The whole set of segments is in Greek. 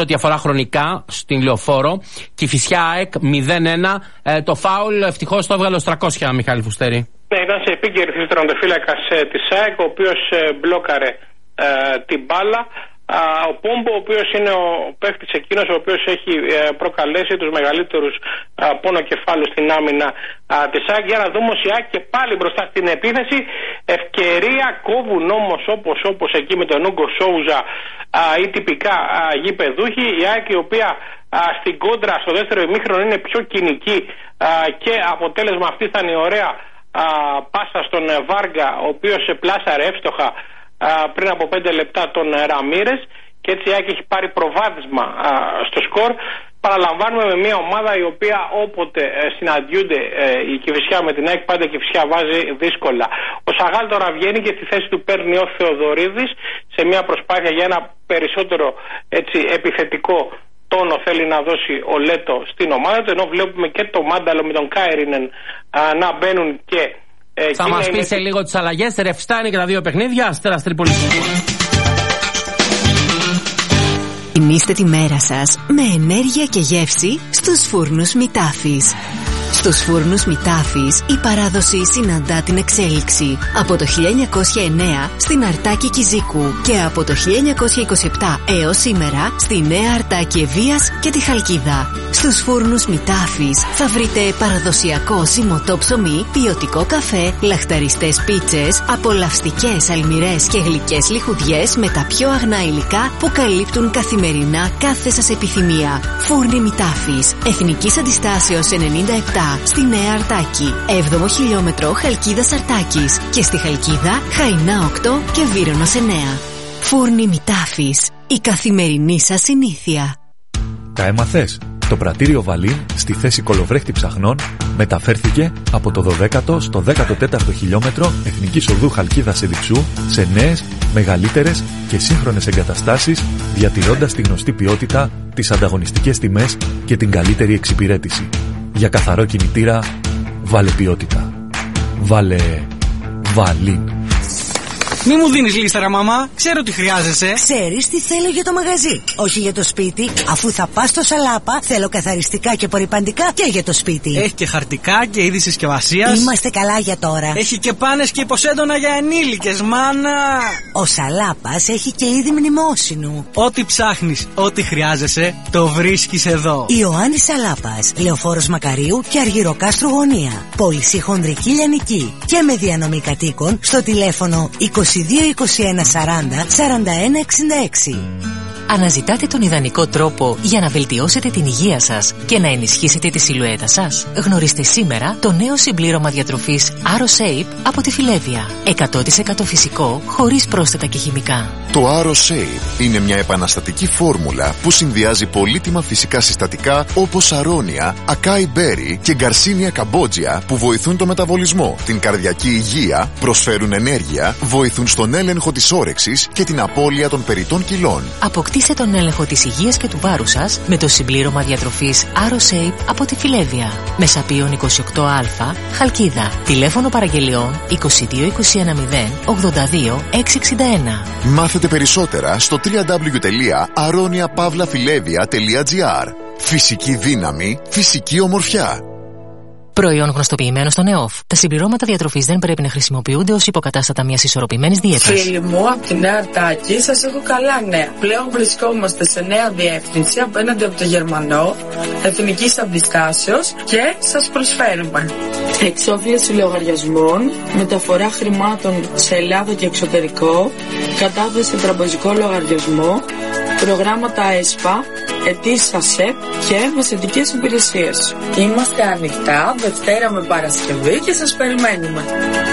ό,τι αφορά χρονικά στην Λεωφόρο. Κηφισιά ΑΕΚ 0-1. Το φάουλ ευτυχώς το έβγαλε ο Στρακόσια, Μιχάλη Φουστέρη. Ναι, ήταν σε επίκαιρη θέση τερματοφύλακας της ΑΕΚ, ο οποίος μπλόκαρε την μπάλα. Ο Πόμπο, ο οποίος είναι ο παίκτης εκείνος ο οποίος έχει προκαλέσει τους μεγαλύτερους πονοκεφάλους στην άμυνα της ΑΕΚ. Για να δούμε η ΑΕΚ και πάλι μπροστά στην επίθεση. Ευκαιρία κόβουν όμως όπως εκεί με τον Ούγκο Σόουζα ή τυπικά γηπεδούχοι. Η ΑΕΚ, η οποία στην κόντρα στο δεύτερο ημίχρονο είναι πιο κοινική και αποτέλεσμα αυτή ήταν η ωραία πάσα στον Βάργα, ο οποίος πλάσαρε εύστοχα πριν από 5 λεπτά τον Ραμίρες, και έτσι η ΑΕΚ έχει πάρει προβάδισμα στο σκορ. Παραλαμβάνουμε με μια ομάδα η οποία όποτε συναντιούνται η Κηφισιά με την ΑΕΚ, πάντα η Κηφισιά βάζει δύσκολα. Ο Σαγάλ τώρα βγαίνει και στη θέση του παίρνει ο Θεοδωρίδης σε μια προσπάθεια για ένα περισσότερο έτσι επιθετικό τόνο θέλει να δώσει ο Λέτο στην ομάδα του, ενώ βλέπουμε και το Μάνταλο με τον Κάιρινεν να μπαίνουν και θα μας πει σε λίγο τις αλλαγές. Ρευστά είναι και τα δύο παιχνίδια. Αστέρας Τρίπολης. Τιμήστε τη μέρα σας με ενέργεια και γεύση στους φούρνους Μητάφης. Στους φούρνους Μητάφης η παράδοση συναντά την εξέλιξη. Από το 1909 στην Αρτάκη Κιζίκου και από το 1927 έως σήμερα στη Νέα Αρτάκη Ευβοίας και τη Χαλκίδα. Στους φούρνους Μητάφης θα βρείτε παραδοσιακό ζυμωτό ψωμί, ποιοτικό καφέ, λαχταριστές πίτσες, απολαυστικές αλμυρές και γλυκές λιχουδιές με τα πιο αγνά υλικά που καλύπτουν καθημερινά κάθε σας επιθυμία. Φούρνοι Μητάφης, Εθνικής Αντιστάσεως 97 στη Νέα Αρτάκη, 7ο χιλιόμετρο Χαλκίδας Αρτάκης και στη Χαλκίδα Χαϊνά 8 και Βύρονος 9. Φούρνοι Μητάφης, η καθημερινή σας συνήθεια. Τα έμαθες? Το πρατήριο Βαλίν στη θέση κολοβρέχτη ψαχνών μεταφέρθηκε από το 12ο στο 14ο χιλιόμετρο Εθνικής Οδού Χαλκίδας Εδιψού σε νέες, μεγαλύτερες και σύγχρονες εγκαταστάσεις, διατηρώντας τη γνωστή ποιότητα, τις ανταγωνιστικές τιμές και την καλύτερη εξυπηρέτηση. Για καθαρό κινητήρα, βάλε ποιότητα. Βάλε Βαλίν. Μη μου δίνεις λίστα, μαμά. Ξέρω τι χρειάζεσαι. Ξέρεις τι θέλω για το μαγαζί. Όχι για το σπίτι. Αφού θα πας στο Σαλάπα, θέλω καθαριστικά και απορρυπαντικά και για το σπίτι. Έχει και χαρτικά και είδη συσκευασίας. Είμαστε καλά για τώρα. Έχει και πάνες και υποσέντονα για ενήλικες, μάνα. Ο Σαλάπας έχει και είδη μνημόσυνου. Ό,τι ψάχνεις, ό,τι χρειάζεσαι, το βρίσκεις εδώ. Ιωάννης Σαλάπας, Λεωφόρος Μακαρίου και Αργυροκάστρου Γωνία. Πώληση χονδρική λιανική και με διανομή κατοίκων στο τηλέφωνο 22 21 40 41 66. Αναζητάτε τον ιδανικό τρόπο για να βελτιώσετε την υγεία σας και να ενισχύσετε τη σιλουέτα σας? Γνωρίστε σήμερα το νέο συμπλήρωμα διατροφής AroShape από τη Φιλέβια. 100% φυσικό, χωρίς πρόσθετα και χημικά. Το AroShape είναι μια επαναστατική φόρμουλα που συνδυάζει πολύτιμα φυσικά συστατικά όπως αρώνια, ακάι μπέρι και γκαρσίνια καμπότζια που βοηθούν το μεταβολισμό, την καρδιακή υγεία, προσφέρουν ενέργεια, βοηθούν στον έλεγχο της όρεξης και την απώλεια των περιττών κιλών. Αποκτήστε τον έλεγχο της υγείας και του βάρους σας με το συμπλήρωμα διατροφής AroShape από τη Φιλέβια. Μεσαπίων 28α, Χαλκίδα. Τηλέφωνο παραγγελιών 22 21 0 82 661. Μάθετε περισσότερα στο www.aroniapavlafilevia.gr. Φυσική δύναμη, φυσική ομορφιά. Προϊόν γνωστοποιημένο στον ΕΟΦ. Τα συμπληρώματα διατροφής δεν πρέπει να χρησιμοποιούνται ως υποκατάστατα μιας ισορροπημένης δίαιτας. Φίλοι μου, από τη Νέα Αρτάκη σας έχω καλά νέα. Πλέον βρισκόμαστε σε νέα διεύθυνση απέναντι από το Γερμανό, Εθνικής Αντιστάσεως, και σας προσφέρουμε εξόφληση λογαριασμών, μεταφορά χρημάτων σε Ελλάδα και εξωτερικό, κατάθεση τραπεζικό λογαριασμό, προγράμματα ΕΣΠΑ, αιτήσεις ΑΣΕΠ και μεσαιτικές υπηρεσίες. Είμαστε ανοιχτά Δευτέρα με Παρασκευή και σας περιμένουμε.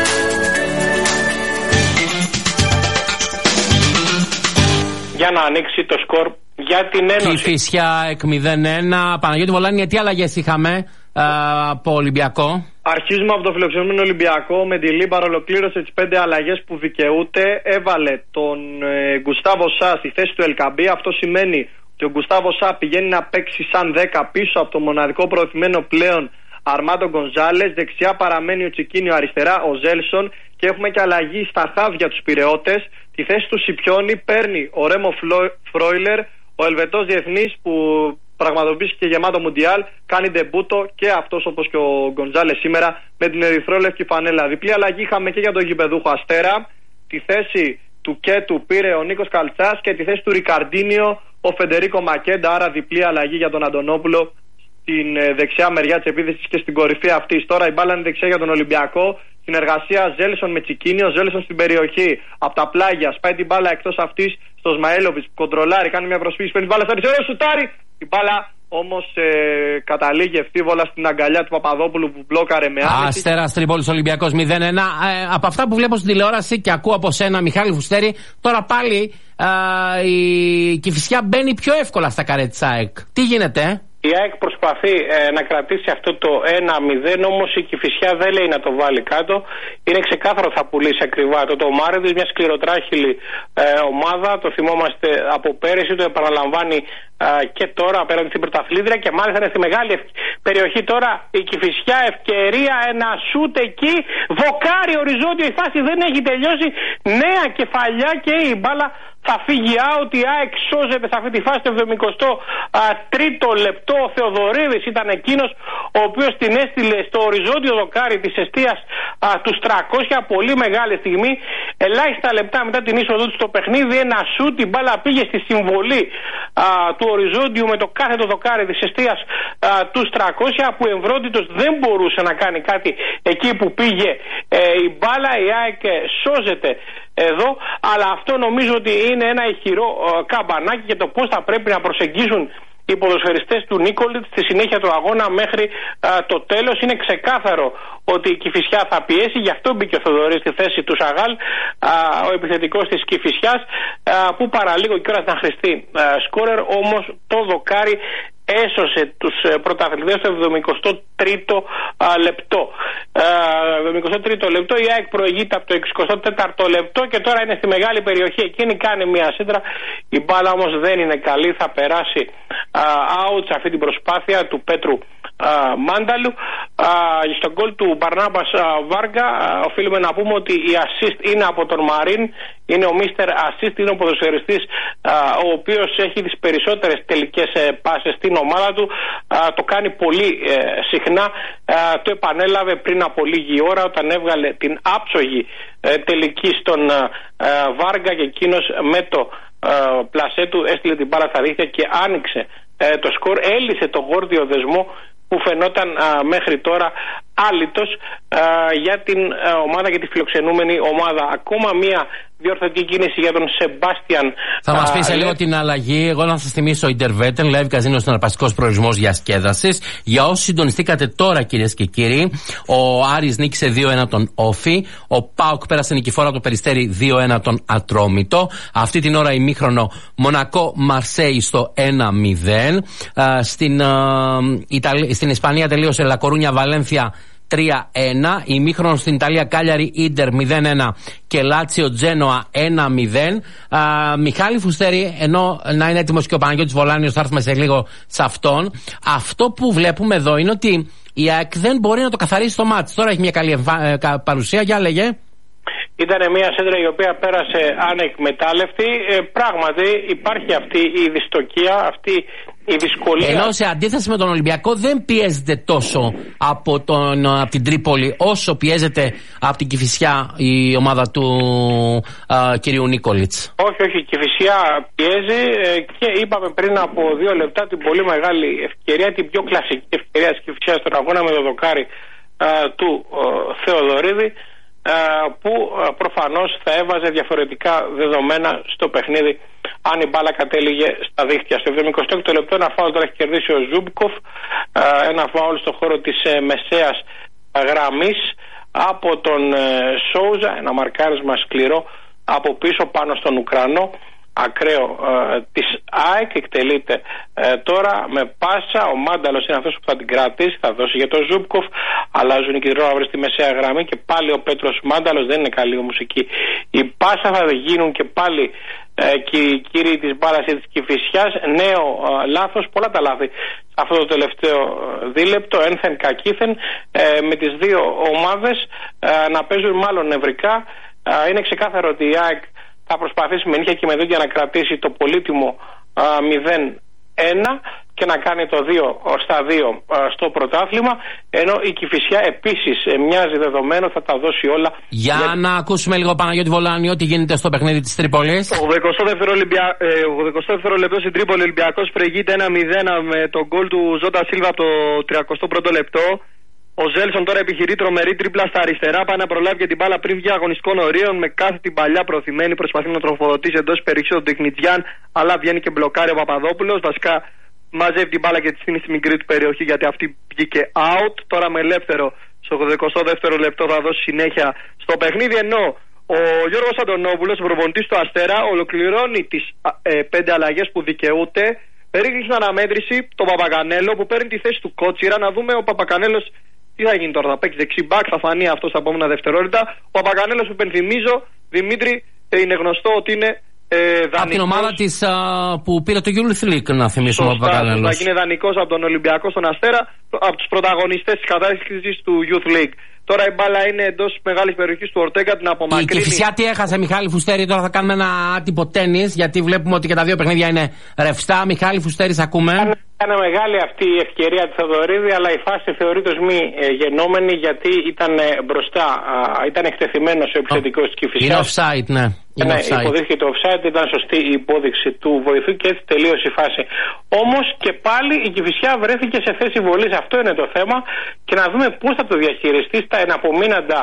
Για να ανοίξει το σκορ για την Ένωση. Κηφισιά εκ 0-1. Παναγιώτη Βολάνη, τι αλλαγές είχαμε από Ολυμπιακό? Αρχίζουμε από το φιλοξενούμενο Ολυμπιακό. Με τη Λίμπαρο ολοκλήρωσε τις 5 αλλαγές που δικαιούται. Έβαλε τον Γκουστάβο Σα στη θέση του Ελκαμπή. Αυτό σημαίνει ότι ο Γκουστάβο Σα πηγαίνει να παίξει σαν 10 πίσω από το μοναδικό προωθημένο πλέον Αρμάντο Γκονζάλες. Δεξιά παραμένει ο Τσικίνιο, αριστερά ο Ζέλσον. Και έχουμε και αλλαγή στα χάβια τους Πειραιώτες. Τη θέση του Σιπιόνι παίρνει ο Ρέμο Φρόιλερ. Ο Ελβετός διεθνής που πραγματοποιήσει και γεμάτο Μουντιάλ κάνει ντεμπούτο και αυτός όπως και ο Γκοντζάλες σήμερα με την ερυθρόλευκη φανέλα. Διπλή αλλαγή είχαμε και για τον γηπεδούχο Αστέρα. Τη θέση του Κέτου πήρε ο Νίκος Καλτσάς και τη θέση του Ρικαρντίνιο ο Φεντερίκο Μακέντα. Άρα διπλή αλλαγή για τον Αντωνόπουλο στην δεξιά μεριά της επίθεσης και στην κορυφή αυτής. Τώρα η μπάλα είναι δεξιά για τον Ολυμπιακό. Συνεργασία Ζέλσον με Τσικίνιο. Ζέλσον στην περιοχή από τα πλάγια. Σπάει την μπάλα εκτός αυτής στο Σμαέλοβιτς που κοντρολάρει. Κάνει μια προσφύγηση. Παίρνει την μπάλα στα αριστερά. Σουτάρει. Η μπάλα όμως καταλήγει ευθύβολα στην αγκαλιά του Παπαδόπουλου που μπλόκαρε με άνεση. Αστέρας Τρίπολης Ολυμπιακός 0-1. Από αυτά που βλέπω στην τηλεόραση και ακούω από σένα, Μιχάλη Φουστέρη, τώρα πάλι η Κηφισιά μπαίνει πιο εύκολα στα καρέ της ΑΕΚ. Τι γίνεται? Η ΑΕΚ προσπαθεί να κρατήσει αυτό το 1-0, όμως η Κηφισιά δεν λέει να το βάλει κάτω. Είναι ξεκάθαρο θα πουλήσει ακριβά το Μάρεδης, μια σκληροτράχυλη ομάδα. Το θυμόμαστε από πέρυσι, το επαναλαμβάνει και τώρα απέναντι στην πρωταθλήτρια και μάλιστα είναι στη μεγάλη περιοχή τώρα η Κηφισιά. Ευκαιρία, ένα σούτ εκεί, δοκάρι οριζόντιο, η φάση δεν έχει τελειώσει. Νέα κεφαλιά και η μπάλα θα φύγει out. Η ΑΕΚ σώζεται σε αυτή τη φάση το 73ο λεπτό. Ο Θεοδωρίδης ήταν εκείνος ο οποίος την έστειλε στο οριζόντιο δοκάρι της εστίας τους 300. Πολύ μεγάλη στιγμή. Ελάχιστα λεπτά μετά την είσοδο του στο παιχνίδι, ένα σούτ, η μπάλα πήγε στη συμβολή του οριζόντιου με το κάθετο δοκάρι της εστίας τους 300, που Εμβρόντιτος δεν μπορούσε να κάνει κάτι εκεί που πήγε η μπάλα. Η ΑΕΚ σώζεται εδώ, αλλά αυτό νομίζω ότι είναι ένα ηχηρό καμπανάκι για το πώς θα πρέπει να προσεγγίσουν οι ποδοσφαιριστές του Νίκολιτ στη συνέχεια του αγώνα μέχρι το τέλος. Είναι ξεκάθαρο ότι η Κηφισιά θα πιέσει, γι' αυτό μπήκε ο Θοδωρής στη θέση του Σαγάλ, ο επιθετικός της Κηφισιάς, που παραλίγο κιόλας να χρηστεί σκόρερ, όμως το δοκάρι έσωσε τους πρωταθλητές στο 73ο λεπτό. 73ο λεπτό, η ΑΕΚ προηγείται από το 64ο λεπτό και τώρα είναι στη μεγάλη περιοχή. Εκείνη κάνει μια σέντρα, η μπάλα όμως δεν είναι καλή, θα περάσει out σε αυτή την προσπάθεια του Πέτρου Μάνταλου. Στον γκολ του Μπαρνάμπας Βάργα οφείλουμε να πούμε ότι η assist είναι από τον Μαρίν, είναι ο Mr. Assist, είναι ο ποδοσφαιριστής ο οποίος έχει τις περισσότερες τελικές πάσες στην ομάδα του. Το κάνει πολύ συχνά, το επανέλαβε πριν από λίγη ώρα όταν έβγαλε την άψογη τελική στον Βάργα και εκείνος με το πλασέ του έστειλε την μπάλα στα δίχτυα και άνοιξε το σκορ, έλυσε το γόρδιο δεσμό που φαινόταν μέχρι τώρα άλυτος για την ομάδα και τη φιλοξενούμενη ομάδα. Ακόμα μία διορθωτική κίνηση για τον Σεμπάστιαν. Θα μας πει σε λίγο την αλλαγή. Εγώ να σας θυμίσω, Intervetten, live καζίνο συναρπαστικός προορισμός διασκέδασης. Για όσους συντονιστήκατε τώρα, κυρίες και κύριοι, ο Άρης νίκησε 2-1 τον Όφη. Ο ΠΑΟΚ πέρασε νικηφόρα το Περιστέρι 2-1 τον Ατρόμητο. Αυτή την ώρα ημίχρονο Μονακό Μαρσέη στο 1-0. Στην Ισπανία τελείωσε Λα Κορούνια Βαλένθια 3-1, ημίχρονο στην Ιταλία Κάλιαρη Ίντερ 0-1 και Λάτσιο Τζένοα 1-0. Μιχάλη Φουστέρη, ενώ να είναι έτοιμος και ο Παναγιώτης Βολάνιος, θα έρθουμε σε λίγο σε αυτόν. Αυτό που βλέπουμε εδώ είναι ότι η ΑΕΚ δεν μπορεί να το καθαρίσει το μάτς. Τώρα έχει μια καλή παρουσία, για λέγε. Ήταν μια σέντρα η οποία πέρασε ανεκμετάλλευτη. Πράγματι υπάρχει αυτή η δυστοκία, αυτή η δυσκολία. Ενώ σε αντίθεση με τον Ολυμπιακό δεν πιέζεται τόσο από την Τρίπολη όσο πιέζεται από την Κηφισιά η ομάδα του κυρίου Νίκολιτς. Όχι, η Κηφισιά πιέζει και είπαμε πριν από 2 λεπτά την πολύ μεγάλη ευκαιρία, την πιο κλασική ευκαιρία της Κηφισιάς στον αγώνα με το δοκάρι του Θεοδωρίδη, που προφανώς θα έβαζε διαφορετικά δεδομένα στο παιχνίδι αν η μπάλα κατέληγε στα δίχτυα. Στο 78ο λεπτό ένα φάουλ τώρα έχει κερδίσει ο Ζούμπκοφ, ένα φάουλ στο χώρο της μεσαίας γραμμής από τον Σόουζα, ένα μαρκάρισμα σκληρό από πίσω πάνω στον Ουκρανό ακραίο της ΑΕΚ. Εκτελείται τώρα με πάσα, ο Μάνταλος είναι αυτός που θα την κρατήσει, θα δώσει για τον Ζούμπκοφ, αλλάζουν οι κεντρόαυροι στη μεσαία γραμμή και πάλι ο Πέτρος Μάνταλος, δεν είναι καλή όμως εκεί η πάσα, θα γίνουν και πάλι κύριοι της μπάλας της Κηφισιάς, νέο λάθος, πολλά τα λάθη σε αυτό το τελευταίο δίλεπτο, ένθεν κακήθεν, με τις δύο ομάδες να παίζουν μάλλον νευρικά. Είναι ξεκάθαρο ότι η ΑΕΚ θα προσπαθήσει με νύχια και με δόντια να κρατήσει το πολύτιμο 0-1 και να κάνει το 2-2 στο πρωτάθλημα, ενώ η Κηφισιά επίσης μοιάζει δεδομένο, θα τα δώσει όλα. Για να ακούσουμε λίγο Παναγιώτη Βολάνιο τι γίνεται στο παιχνίδι της Τρίπολης. 82ο λεπτό στην Τρίπολη, Ολυμπιακός προηγείται 1-0 με τον γκολ του Ζώτα Σίλβα από το 31ο λεπτό. Ο Ζέλσον τώρα επιχειρεί τρομερή τρίπλα στα αριστερά, πάει να προλάβει και την μπάλα πριν βγει αγωνιστικών ορίων. Με κάθε την παλιά προωθημένη προσπαθεί να τροφοδοτήσει εντός περιοχής τον Τεκνιτζιάν, αλλά βγαίνει και μπλοκάρει ο Παπαδόπουλος. Βασικά μαζεύει την μπάλα και τη στείνει στη μικρή του περιοχή, γιατί αυτή βγήκε out. Τώρα με ελεύθερο στο 82ο λεπτό θα δώσει συνέχεια στο παιχνίδι. Ενώ ο Γιώργος Αντωνόπουλος, ο προπονητής του Αστέρα, ολοκληρώνει τις 5 αλλαγές που δικαιούται. Ρίχνει στην αναμέτρηση τον Παπακανέλο που παίρνει τη θέση του Κότσιρα. Να δούμε ο Παπακανέλος τι θα γίνει τώρα. Θα παίξει δεξιμπάκ, θα φανεί αυτό στα επόμενα δευτερόλεπτα. Ο Παπακανέλος, που υπενθυμίζω, Δημήτρη, είναι γνωστό ότι είναι δανεικός. Από την ομάδα της που πήρε το Youth League, να θυμίσουμε. Ο Παπακανέλος θα γίνει δανεικός από τον Ολυμπιακό στον Αστέρα, από τους πρωταγωνιστές της κατάσκησης του Youth League. Τώρα η μπάλα είναι εντός μεγάλης περιοχής του Ορτέγκα, την απομακρύνει. Η Κηφισιά τι έχασε, Μιχάλη Φουστέρη? Τώρα θα κάνουμε ένα άτυπο τένις, γιατί βλέπουμε ότι και τα δύο παιχνίδια είναι ρευστά. Μιχάλη Φουστέρη, ακούμε. Ήταν μεγάλη αυτή η ευκαιρία του Θεοδωρίδη, αλλά η φάση θεωρείται ως μη γενόμενη, γιατί ήταν μπροστά, ήταν εκτεθειμένος ο επιθετικός της Κηφισιάς. Είναι offside, ναι. Υποδείχθηκε το offside, ήταν σωστή η υπόδειξη του βοηθού και έτσι τελείωσε η φάση. Όμως και πάλι η Κηφισιά βρέθηκε σε θέση βολής, αυτό είναι το θέμα, και να δούμε πώς θα το διαχειριστεί στα εναπομείναντα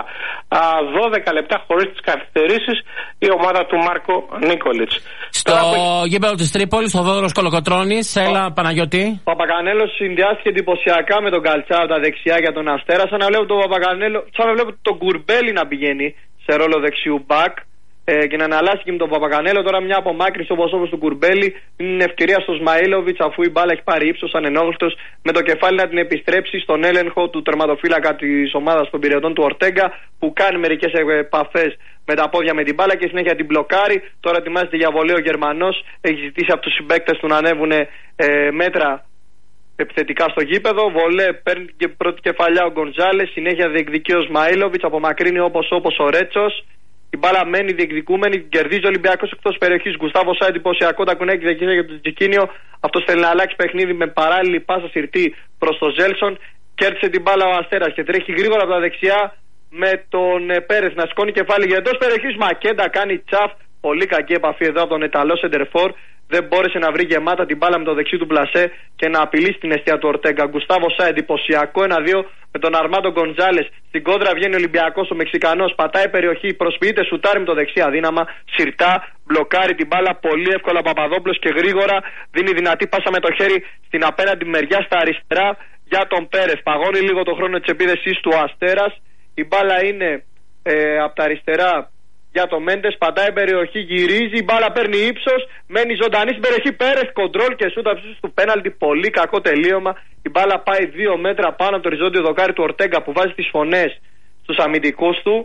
12 λεπτά χωρίς τις καθυστερήσεις η ομάδα του Μάρκο Νίκολιτς. Στο γήπεδο της Τρίπολης, ο Θόδωρος Κολοκοτρώνης, έλα Παναγιώτη. Ο Παπακανέλος συνδυάστηκε εντυπωσιακά με τον Καλτσά από τα δεξιά για τον Αστέρα, σαν να βλέπω τον Παπακανέλο, σαν να βλέπω τον Κουρμπέλη να πηγαίνει σε ρόλο δεξιού μπακ. Και να αναλάσει και με τον Παπακανέλο. Τώρα μια απομάκρυνση όπως του Κουρμπέλη είναι ευκαιρία στο Σμαΐλοβιτς, αφού η μπάλα έχει πάρει ύψος ανενόχλητος, με το κεφάλι να την επιστρέψει στον έλεγχο του τερματοφύλακα της ομάδας των Πυραιωτών του Ορτέγκα, που κάνει μερικές επαφές με τα πόδια με την μπάλα και συνέχεια την μπλοκάρει. Τώρα ετοιμάζεται για βολή ο Γερμανός. Έχει ζητήσει από τους συμπαίκτες του να ανέβουν μέτρα επιθετικά στο γήπεδο. Βολέ, παίρνει και πρώτη κεφαλιά ο Γκονζάλες. Συνέχεια διεκδικεί ο Σμαΐλοβιτς, απομακρύνει όπως ο Ρέτσος. Η μπάλα μένει διεκδικούμενη, κερδίζει ο Ολυμπιακός εκτός περιοχής. Γκουστάβο Σά, εντυπωσιακό τακουνάκι διεκδικεί για τον Τζικίνιο. Αυτό θέλει να αλλάξει παιχνίδι με παράλληλη πάσα συρτή προς τον Ζέλσον. Κέρδισε την μπάλα ο Αστέρας και τρέχει γρήγορα από τα δεξιά με τον Πέρεθ να σηκώνει κεφάλι για εντός περιοχής. Μακέντα κάνει τσαφ. Πολύ κακή επαφή εδώ από τον Ιταλό σεντερφόρ. Δεν μπόρεσε να βρει γεμάτα την μπάλα με το δεξί του πλασέ και να απειλήσει την αιστεία του Ορτέγκα. Γκουστάβο Σά, εντυπωσιακό 1-2 με τον Αρμάντο Γκοντζάλες. Στην κόντρα βγαίνει ο Ολυμπιακός, ο Μεξικανός, πατάει περιοχή, προσποιείται, σουτάρει με το δεξί αδύναμα, σιρτά, μπλοκάρει την μπάλα πολύ εύκολα ο Παπαδόπουλος και γρήγορα δίνει δυνατή πάσα με το χέρι στην απέναντι μεριά στα αριστερά για τον Πέρεθ. Παγώνει λίγο το χρόνο της επίδεσης του Αστέρας. Η μπάλα είναι από τα αριστερά για το Μέντες, πατάει περιοχή, γυρίζει, η μπάλα παίρνει ύψος, μένει ζωντανή στην περιοχή. Πέρεθ, κοντρόλ και σούτα ψήφιση του πέναλτι. Πολύ κακό τελείωμα. Η μπάλα πάει 2 μέτρα πάνω από το οριζόντιο δοκάρι του Ορτέγκα, που βάζει τις φωνές στους αμυντικούς του.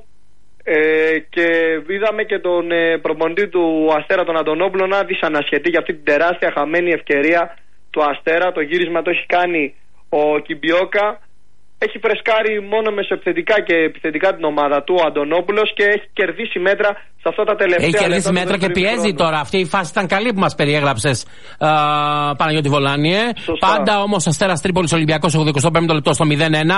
Και είδαμε και τον προπονητή του Αστέρα, τον Αντωνόπουλο, να δυσανασχετεί για αυτή την τεράστια χαμένη ευκαιρία του Αστέρα. Το γύρισμα το έχει κάνει ο Κιμπιόκα. Έχει φρεσκάρει μόνο μεσοεπιθετικά και επιθετικά την ομάδα του ο Αντωνόπουλος και έχει κερδίσει μέτρα σε αυτά τα τελευταία λεπτά. Έχει κερδίσει μέτρα και πιέζει τώρα. Αυτή η φάση ήταν καλή που μας περιέγραψες, Παναγιώτη Βολάνιε. Πάντα όμως Αστέρας Τρίπολης Ολυμπιακός, 85ο λεπτό στο 0-1.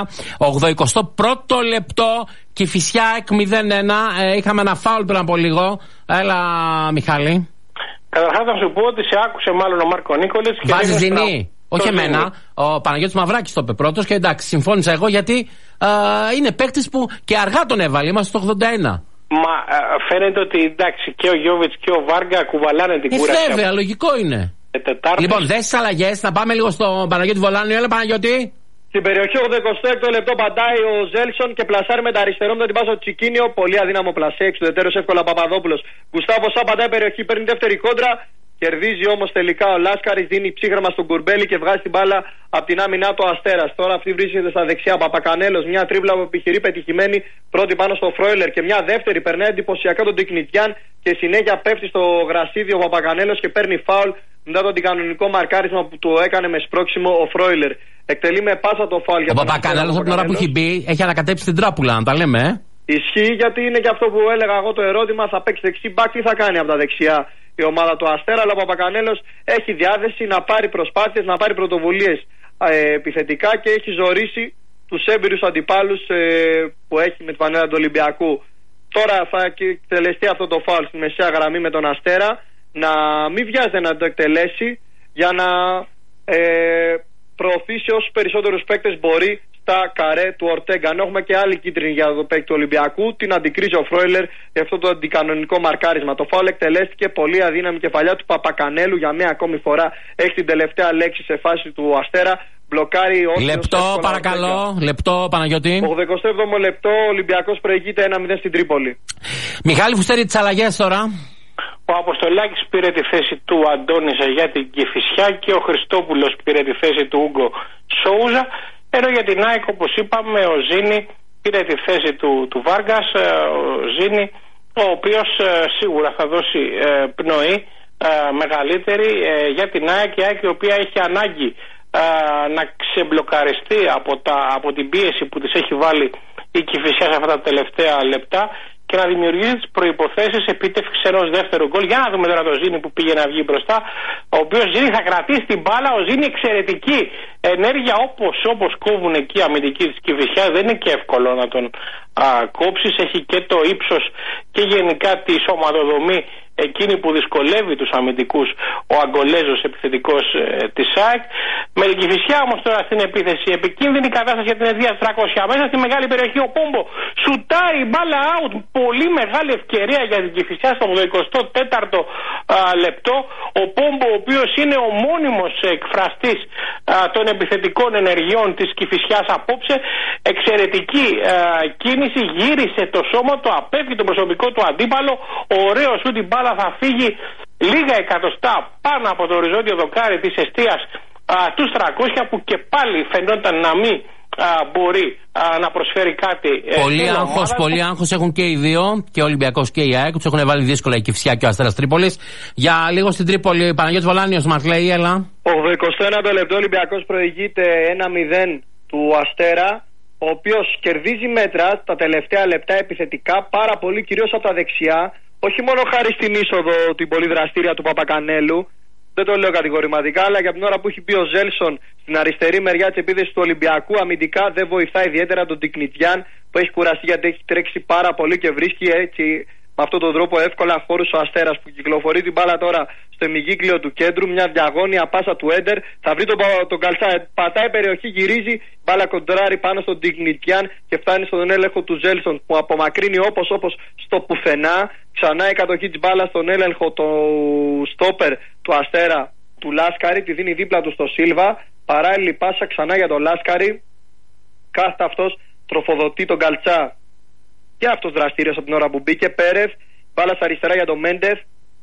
81ο λεπτό Κηφισιά εκ 0-1. Είχαμε ένα φάουλ πριν από λίγο. Έλα, Μιχάλη. Καταρχάς θα σου πω ότι σε άκουσε μάλλον ο Μάρκο Νίκολιτς. Βάζει ζηνή. Όχι εμένα, ο Παναγιώτης Μαυράκης το είπε πρώτος και εντάξει, συμφώνησα εγώ, γιατί είναι παίκτης που και αργά τον έβαλε, είμαστε στο 81. Μα φαίνεται ότι εντάξει και ο Γιώβιτς και ο Βάργα κουβαλάνε την κούραση. Βέβαια, λογικό είναι. Λοιπόν, δέσεις αλλαγές, να πάμε λίγο στον Παναγιώτη Βολάνιο. Έλα Παναγιώτη. Στην περιοχή 86ο λεπτό πατάει ο Ζέλσον και πλασάρει με τα αριστερό με την πάσα του Τσικίνιο. Πολύ αδύναμο πλασέ, εξουδετερός εύκολα Παπαδόπουλος. Γκουστάβο Σά πατάει περιοχή, παίρνει δεύτερη κόντρα. Κερδίζει όμως τελικά ο Λάσκαρης, δίνει ψύχραμα στον Κουρμπέλη και βγάζει την μπάλα από την άμυνά του Αστέρας. Τώρα αυτή βρίσκεται στα δεξιά. Παπακανέλος, μια τρίπλα που επιχειρεί πετυχημένη, πρώτη πάνω στο Φρόιλερ και μια δεύτερη. Περνάει εντυπωσιακά τον Τικνιτιάν και συνέχεια πέφτει στο γρασίδι ο Παπακανέλος και παίρνει φάουλ μετά το αντικανονικό μαρκάρισμα που του έκανε με σπρώξιμο ο Φρόιλερ. Εκτελεί με πάσα το φάουλ. Ο Παπακανέλος από την ώρα που έχει μπει έχει ανακατέψει την τράπουλα, να τα λέμε. Ισχύει, γιατί είναι και αυτό που έλεγα εγώ το ερώτημα. Θα παίξει δεξί μπακ, τι θα κάνει από τα δεξιά η ομάδα του Αστέρα, αλλά ο Παπακανέλος έχει διάθεση να πάρει προσπάθειες, να πάρει πρωτοβουλίες επιθετικά και έχει ζωρίσει τους έμπειρους αντιπάλους που έχει με τη φανέλα του Ολυμπιακού. Τώρα θα εκτελεστεί αυτό το φάουλ στη μεσαία γραμμή με τον Αστέρα, να μην βιάζεται να το εκτελέσει για να προωθήσει όσους περισσότερους παίκτες μπορεί στα καρέ του Ορτέγκα. Αν έχουμε και άλλη κίτρινη για το παίκτη του Ολυμπιακού, την αντικρίζει ο Φρόιλερ για αυτό το αντικανονικό μαρκάρισμα. Το φάουλ εκτελέστηκε, πολύ αδύναμη κεφαλιά του Παπακανέλου για μία ακόμη φορά. Έχει την τελευταία λέξη σε φάση του Αστέρα. Μπλοκάρει λεπτό, παρακαλώ. Λεπτό, Παναγιώτη. 87ο λεπτό, ο Ολυμπιακός προηγείται 1-0 στην Τρίπολη. Μιχάλη Φουστέρη, τις αλλαγές τώρα. Ο Αποστολάκης πήρε τη θέση του Αντώνιζα για την Κηφισιά και ο Χριστόπουλος πήρε τη θέση του Ούγκο Σόουζα. Ενώ για την ΑΕΚ, όπως είπαμε, ο Ζήνη πήρε τη θέση του Βάργκας. Ο Ζήνη, ο οποίος σίγουρα θα δώσει πνοή μεγαλύτερη για την ΑΕΚ. Η ΑΕΚ, η οποία έχει ανάγκη να ξεμπλοκαριστεί από την πίεση που της έχει βάλει η Κηφισιά σε αυτά τα τελευταία λεπτά και να δημιουργήσει τις προϋποθέσεις επίτευξης ενός δεύτερου γκολ. Για να δούμε τώρα το Ζήνη που πήγε να βγει μπροστά, ο οποίος Ζήνη θα κρατήσει την μπάλα. Ο Ζήνη εξαιρετική ενέργεια, όπως κόβουν εκεί οι αμυντικοί της Κηφισιάς. Δεν είναι και εύκολο να τον κόψεις. Έχει και το ύψος και γενικά τη σωματοδομή εκείνη που δυσκολεύει τους αμυντικούς, ο Αγκολέζος επιθετικός της ΑΕΚ. Με την Κηφισιά όμως τώρα στην επίθεση, επικίνδυνη κατάσταση για την Εδία 300 μέσα στη μεγάλη περιοχή. Ο Πόμπο σουτάρει μπάλα out, πολύ μεγάλη ευκαιρία για την Κηφισιά στο 24ο λεπτό. Ο Πόμπο, ο οποίος είναι ο μόνιμος εκφραστής των επιθετικών ενεργειών της Κηφισιάς απόψε, εξαιρετική κίνηση, γύρισε το σώμα του, απέφυγε τον προσωπικό του αντίπαλο, ωραίο σου την μπάλα θα φύγει λίγα εκατοστά πάνω από το οριζόντιο δοκάρι της εστίας του 300, που και πάλι φαινόταν να μην μπορεί να προσφέρει κάτι. Πολύ άγχος έχουν και οι δύο, και ο Ολυμπιακός και η ΑΕΚ. Τους έχουν βάλει δύσκολα η Κηφισιά και ο Αστέρας Τρίπολης. Για λίγο στην Τρίπολη, Παναγιώτης Βολάνιος μας λέει, έλα. 21ο λεπτό, ο Ολυμπιακός προηγείται 1-0 του Αστέρα, ο οποίος κερδίζει μέτρα τα τελευταία λεπτά επιθετικά, πάρα πολύ, κυρίως από τα δεξιά. Όχι μόνο χάρη στην είσοδο την πολύ δραστήρια του Παπακανέλου, δεν το λέω κατηγορηματικά, αλλά για την ώρα που έχει μπει ο Ζέλσον στην αριστερή μεριά της επίθεσης του Ολυμπιακού, αμυντικά δεν βοηθάει ιδιαίτερα τον Τικνιτιάν, που έχει κουραστεί γιατί έχει τρέξει πάρα πολύ και βρίσκει έτσι με αυτόν τον τρόπο εύκολα χώρους ο Αστέρας, που κυκλοφορεί την μπάλα τώρα στο ημιγύκλιο του κέντρου. Μια διαγώνια πάσα του Έντερ, θα βρει τον Καλτσά, πατάει περιοχή, γυρίζει, μπάλα κοντράρει πάνω στον Τικνιτιάν και φτάνει στον έλεγχο του Ζέλσον, που απομακρύνει όπως στο πουθενά. Ξανά η κατοχή της μπάλας στον έλεγχο του στόπερ του Αστέρα, του Λάσκαρη, τη δίνει δίπλα του στο Σίλβα. Παράλληλη πάσα ξανά για τον Λάσκαρη, κάθεται αυτός, τροφοδοτεί τον Καλτσά και αυτός δραστήριος από την ώρα που μπήκε. Πέρεφ, μπάλα στα αριστερά για τον Μέντεφ.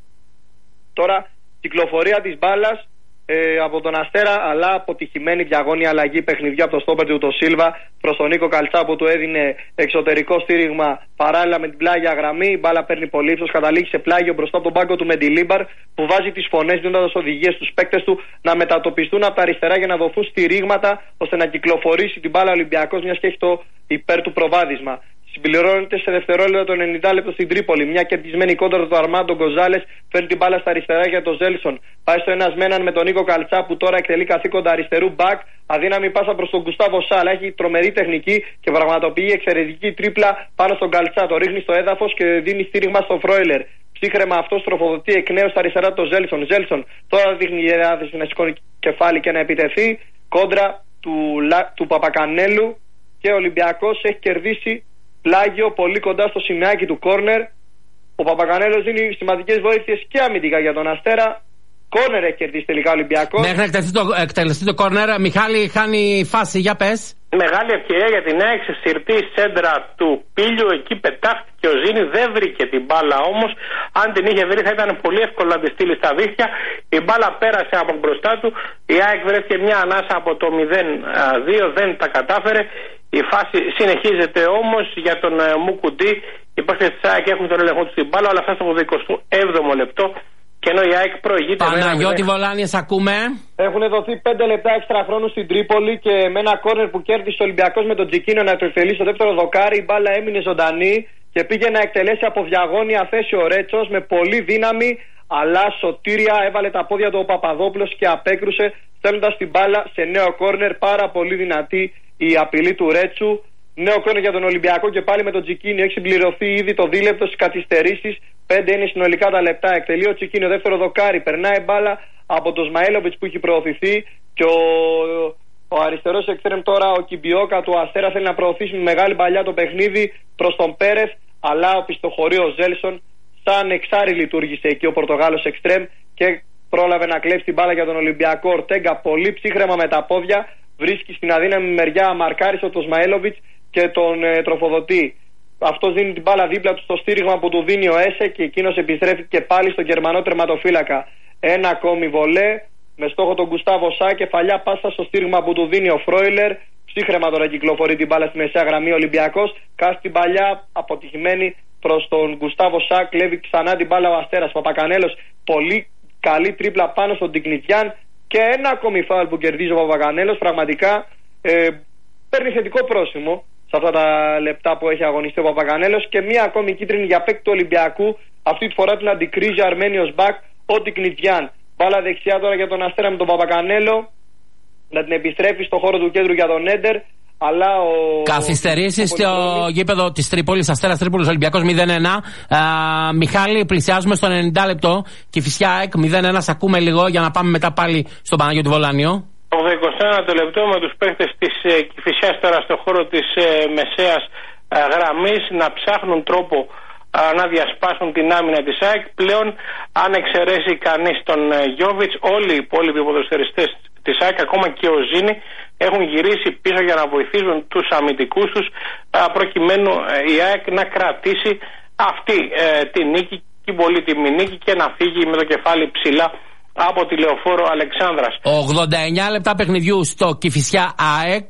Τώρα κυκλοφορία της μπάλας από τον Αστέρα, αλλά αποτυχημένη διαγώνια αλλαγή παιχνιδιού από το στόπερ του το Σίλβα προς τον Νίκο Καλτσά, που του έδινε εξωτερικό στήριγμα παράλληλα με την πλάγια γραμμή. Η μπάλα παίρνει πολύ ύψος, καταλήγει σε πλάγιο μπροστά από τον πάγκο του Μεντιλίμπαρ, που βάζει τις φωνές, δίνοντας οδηγίες στους παίκτες του να μετατοπιστούν από τα αριστερά για να δοθούν στηρίγματα ώστε να κυκλοφορήσει την μπάλα ο Ολυμπιακός, μιας και έχει το υπέρ του προβάδισμα. Συμπληρώνεται σε δευτερόλεπτα το 90 λεπτό στην Τρίπολη. Μια κερδισμένη κόντρα του Αρμάντο Γκοζάλες, φέρνει την μπάλα στα αριστερά για τον Ζέλσον. Πάει στο ένας με έναν με τον Νίκο Καλτσά, που τώρα εκτελεί καθήκοντα αριστερού μπακ. Αδύναμη πάσα προς τον Γκουστάβο Σάλα. Έχει τρομερή τεχνική και πραγματοποιεί εξαιρετική τρίπλα πάνω στον Καλτσά. Το ρίχνει στο έδαφος και δίνει στήριγμα στο Φρόιλερ. Ψύχρεμα αυτό τροφοδοτεί εκ νέου στα αριστερά τον Ζέλσον. Ζέλσον τώρα δείχνει η διάθεση να σηκώνει κεφάλι και να επιτεθεί. Κόντρα του Παπακανέλου και ο Ολυμπιακός έχει κερδίσει πλάγιο πολύ κοντά στο σημαίακι του κόρνερ. Ο Παπακανέλος δίνει σημαντικές βοήθειες και αμυντικά για τον Αστέρα. Κόρνερ έχει κερδίσει τελικά ο Ολυμπιακός. Μέχρι να εκτελεστεί το κόρνερ, Μιχάλη, χάνει φάση, για πες. Μεγάλη ευκαιρία για την ΑΕΚ, συρτή σέντρα του Πίλιου, εκεί πετάχτηκε ο Ζήνη, δεν βρήκε την μπάλα όμως. Αν την είχε βρει θα ήταν πολύ εύκολο να τη στείλει στα δίχτυα. Η μπάλα πέρασε από μπροστά του. Η ΑΕΚ βρέθηκε μια ανάσα από το 0-2, δεν τα κατάφερε. Η φάση συνεχίζεται όμως για τον Μουκουντή. Οι παίκτες της ΑΕΚ έχουν τον έλεγχο του στην μπάλα, αλλά αυτά στο 27ο λεπτό. Και ενώ η ΑΕΚ προηγείται. Παναγιώτη Βολάνιες, ακούμε. Έχουν δοθεί 5 λεπτά έξτρα χρόνου στην Τρίπολη και με ένα κόρνερ που κέρδισε ο Ολυμπιακός με τον Τζικίνο να το εκτελεί στο δεύτερο δοκάρι. Η μπάλα έμεινε ζωντανή και πήγε να εκτελέσει από διαγώνια θέση ο Ρέτσος με πολύ δύναμη, αλλά σωτήρια, έβαλε τα πόδια του ο Παπαδόπουλος και απέκρουσε, στέλνοντας την μπάλα σε νέο κόρνερ. Πάρα πολύ δυνατή η απειλή του Ρέτσου. Νέο κόρνερ για τον Ολυμπιακό και πάλι με τον Τσικίνιο. Έχει συμπληρωθεί ήδη το δίλεπτο στις καθυστερήσεις. 5 είναι συνολικά τα λεπτά. Εκτελεί ο Τσικίνιο, δεύτερο δοκάρι. Περνάει μπάλα από τον Σμαήλοβιτς που έχει προωθηθεί. Και ο αριστερός εξτρέμ τώρα, ο Κιμπιόκα του Αστέρα, θέλει να προωθήσει με μεγάλη παλιά το παιχνίδι προς τον Πέρεθ. Αλλά οπισθοχωρεί ο Ζέλσον. Σαν εξάρι λειτουργήσε εκεί ο Πορτογάλος εξτρέμ και πρόλαβε να κλέψει την μπάλα για τον Ολυμπιακό. Ορτέγκα πολύ ψύχρεμα με τα πόδια. Βρίσκει στην αδύναμη μεριά, μαρκάρισε τον Σμαήλοβιτς και τον τροφοδοτεί. Αυτός δίνει την μπάλα δίπλα του στο στήριγμα που του δίνει ο Έσε και εκείνος επιστρέφει και πάλι στον Γερμανό τερματοφύλακα. Ένα ακόμη βολέ με στόχο τον Γκουστάβο Σα, κεφαλιά πάσα στο στήριγμα που του δίνει ο Φρόιλερ. Ψύχρεμα τώρα κυκλοφορεί την μπάλα στη μεσαία γραμμή ο Ολυμπιακός. Κάσει την παλιά, αποτυχημένη προς τον Γκουστάβο Σα. Κλέβει ξανά την μπάλα ο Αστέρας. Παπακανέλος, πολύ καλή τρίπλα πάνω στον Τικνιτζιάν. Και ένα ακόμη φάουλ που κερδίζει ο Παπακανέλος. Πραγματικά παίρνει θετικό πρόσημο σε αυτά τα λεπτά που έχει αγωνιστεί ο Παπακανέλος. Και μία ακόμη κίτρινη για παίκτη του Ολυμπιακού. Αυτή τη φορά την αντικρίζει Αρμένιος Μπακ, ο Τικνιτζιάν. Μπάλα δεξιά τώρα για τον Αστέρα με τον Παπακανέλο. Να την επιστρέφει στο χώρο του κέντρου για τον Έντερ. Αλλά καθυστερήσεις στο γήπεδο της Τρίπολης, Αστέρας Τρίπολης, Ολυμπιακός 0-1. Μιχάλη, πλησιάζουμε στο 90 λεπτό. Κηφισιά ΑΕΚ 0-1. Σ' ακούμε λίγο για να πάμε μετά πάλι στον Παναγιώτη Βολάνιο. Το 21ο λεπτό με τους παίκτες της Κηφισιάς τώρα στο χώρο της μεσαίας γραμμής να ψάχνουν τρόπο να διασπάσουν την άμυνα της ΑΕΚ. Πλέον, αν εξαιρέσει κανείς τον Γιόβιτς, όλοι οι υπόλοιποι ποδοσφαιριστές της ΑΕΚ, ακόμα και ο Ζήνη, έχουν γυρίσει πίσω για να βοηθήσουν τους αμυντικούς τους, προκειμένου η ΑΕΚ να κρατήσει αυτή τη νίκη, την πολύτιμη νίκη, και να φύγει με το κεφάλι ψηλά από τη Λεωφόρο Αλεξάνδρας. 89 λεπτά παιχνιδιού στο Κηφισιά ΑΕΚ.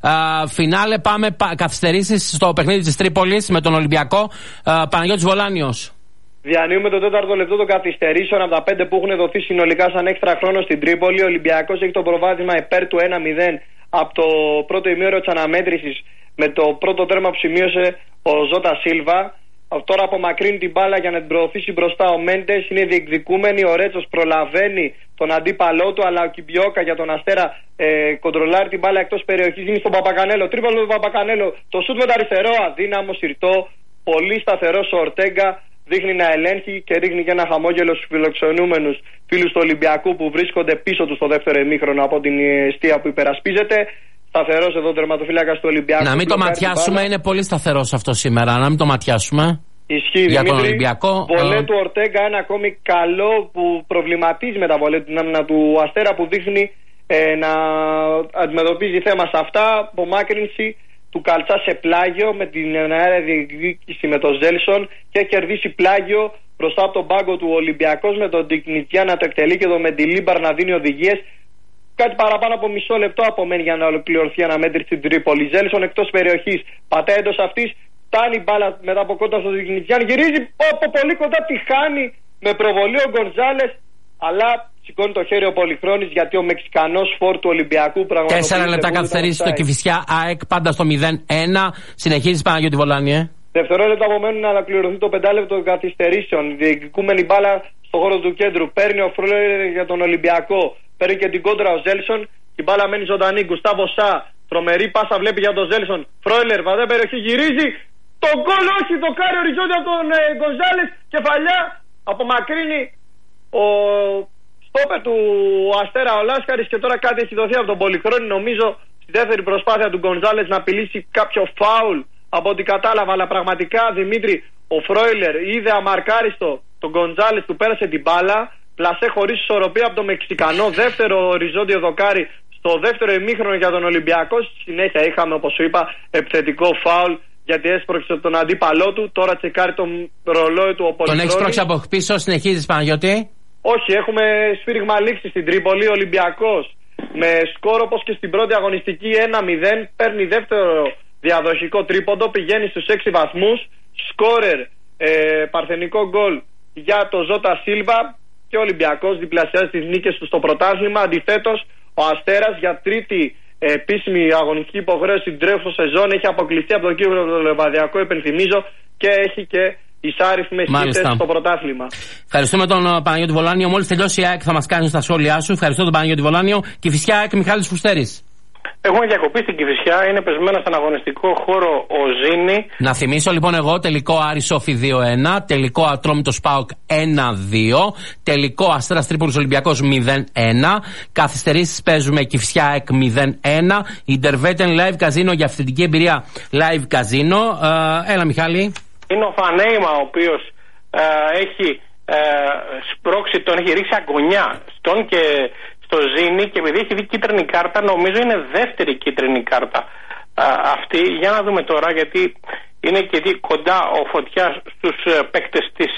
Φινάλε, πάμε καθυστερήσεις στο παιχνίδι της Τρίπολης με τον Ολυμπιακό. Παναγιώτης Βολάνιος. Διανύουμε το 4ο λεπτό των καθυστερήσεων από τα 5 που έχουν δοθεί συνολικά σαν έξτρα χρόνο στην Τρίπολη. Ο Ολυμπιακός έχει το προβάδισμα υπέρ του 1-0 από το πρώτο ημίωρο της αναμέτρησης με το πρώτο τέρμα που σημείωσε ο Ζώτα Σίλβα. Τώρα απομακρύνει την μπάλα για να την προωθήσει μπροστά ο Μέντες. Είναι διεκδικούμενη. Ο Ρέτσος προλαβαίνει τον αντίπαλό του, αλλά ο Κιμπιόκα για τον Αστέρα κοντρολάρει την μπάλα εκτός περιοχής. Είναι στον Παπακανέλο. Τρίπολο του Παπακανέλο. Το σούτ με το αριστερό, αδύναμο, συρτό. Πολύ σταθερός ο Ορτέγκα. Δείχνει να ελέγχει και ρίχνει και ένα χαμόγελο στους φιλοξενούμενους φίλους του Ολυμπιακού που βρίσκονται πίσω του στο δεύτερο ημίχρονο από την αιστεία που υπερασπίζεται. Σταθερός εδώ τερματοφύλακας του Ολυμπιακού. Να μην το ματιάσουμε, είναι πολύ σταθερός αυτό σήμερα. Να μην το ματιάσουμε. Ισχύει, για Δημήτρη, τον Ολυμπιακό. Βολέ του Ορτέγκα, ένα ακόμη καλό που προβληματίζει με τα βολέ του άμυνα του Αστέρα, που δείχνει να αντιμετωπίζει θέμα σε αυτά. Απομάκρυνση του Καλτσά σε πλάγιο με την αέρια διεκδίκηση με τον Ζέλσον και έχει κερδίσει πλάγιο μπροστά από τον πάγκο του Ολυμπιακός με τον Τικνιτζιά να το εκτελεί και τον Μεντιλίμπαρ να δίνει οδηγίες. Κάτι παραπάνω από μισό λεπτό απομένει για να ολοκληρωθεί η αναμέτρηση στην Τρίπολη. Ζέλσον εκτός περιοχής, πατάει εντός αυτής, φτάνει μπάλα μετά από κοντά στον Τικνιτζιά, γυρίζει από πολύ κοντά, τη χάνει με προβολή ο Γκονζάλες, αλλά σηκώνει το χέρι ο Πολυχρόνης γιατί ο Μεξικανός φόρ του Ολυμπιακού πραγματοποιεί. 4 λεπτά καθυστερήσει στο Κηφισιά ΑΕΚ, πάντα στο 0-1. Συνεχίζει Παναγιώτη Βολάνιε. Δευτερόλεπτα απομένουν να ολοκληρωθεί το 5 λεπτό των καθυστερήσεων. Διεκδικούμενη μπάλα στο χώρο του κέντρου. Παίρνει ο Φρόιλερ για τον Ολυμπιακό. Παίρνει και την κόντρα ο Ζέλσον. Η μπάλα μένει ζωντανή. Γκουστάβο Σα. Τρομερή πάσα βλέπει για τον Ζέλσον. Φρόιλερ, βαδέ περιοχή, γυρίζει. Το γκολ, όχι, το κάνει οριζόντια από τον Γκονζάλες. Κεφαλιά. Απομακρύνει ο στόπερ του Αστέρα ο Λάσκαρης και τώρα κάτι έχει δοθεί από τον Πολυχρόνη. Νομίζω στη δεύτερη προσπάθεια του Γκονζάλες να απειλήσει κάποιο φάουλ από ό,τι κατάλαβα. Αλλά πραγματικά, Δημήτρη, ο Φρόιλερ είδε αμαρκάριστο τον Γκονζάλες, του πέρασε την μπάλα. Πλασέ χωρίς ισορροπία από τον Μεξικανό. Δεύτερο οριζόντιο δοκάρι στο δεύτερο ημίχρονο για τον Ολυμπιακό. Στη συνέχεια είχαμε, όπως σου είπα, επιθετικό φάουλ γιατί έσπρωξε τον αντίπαλό του. Τώρα τσεκάρει τον ρολόι του ο Πολυχρόνης. Τον έχει σπρώξει από πίσω, συνεχίζεις Παναγιώτη. Όχι, έχουμε σφύριγμα λήξη στην Τρίπολη. Ο Ολυμπιακός με σκόρ όπως και στην πρώτη αγωνιστική 1-0 παίρνει δεύτερο διαδοχικό τρίποντο, πηγαίνει στους 6 βαθμούς. Σκόρερ παρθενικό γκολ για το Ζώτα Σίλβα και ο Ολυμπιακός διπλασιάζει τις νίκες του στο πρωτάθλημα. Αντιθέτως, ο Αστέρας για τρίτη επίσημη αγωνιστική υποχρέωση στην τρέχουσα σεζόν έχει αποκλειστεί από τον κύριο Λεβαδιακό, επενθυμίζω, και έχει και ισάριθμες ήττες στο πρωτάθλημα. Ευχαριστούμε τον Παναγιώτη Βολάνιο. Μόλις τελειώσει η ΑΕΚ θα μας κάνει στα σχόλιά σου. Ευχαριστώ τον Παναγιώτη Βολάνιο. Κηφισιά ΑΕΚ, Μιχάλης Φουστέρης. Έχουμε διακοπή στην Κηφισιά, είναι πεσμένο στον αγωνιστικό χώρο ο Ζήνη. Να θυμίσω λοιπόν εγώ τελικό Άρης Σόφι 2-1, τελικό Ατρόμητος ΠΑΟΚ 1-2, τελικό Αστέρας Τρίπολης Ολυμπιακός 0-1, καθυστερήσεις παίζουμε Κηφισιά ΑΕΚ 0-1, Ιντερβέτεν Live Casino για αυθεντική εμπειρία Live Casino. Έλα Μιχάλη. Είναι ο Φανέιμα ο οποίος έχει σπρώξει, τον έχει ρίξει αγωνιά στον και στο Ζήνη, και επειδή έχει δει κίτρινη κάρτα, νομίζω είναι δεύτερη κίτρινη κάρτα αυτή. Για να δούμε τώρα, γιατί είναι και κοντά ο Φωτιάς στους παίκτες της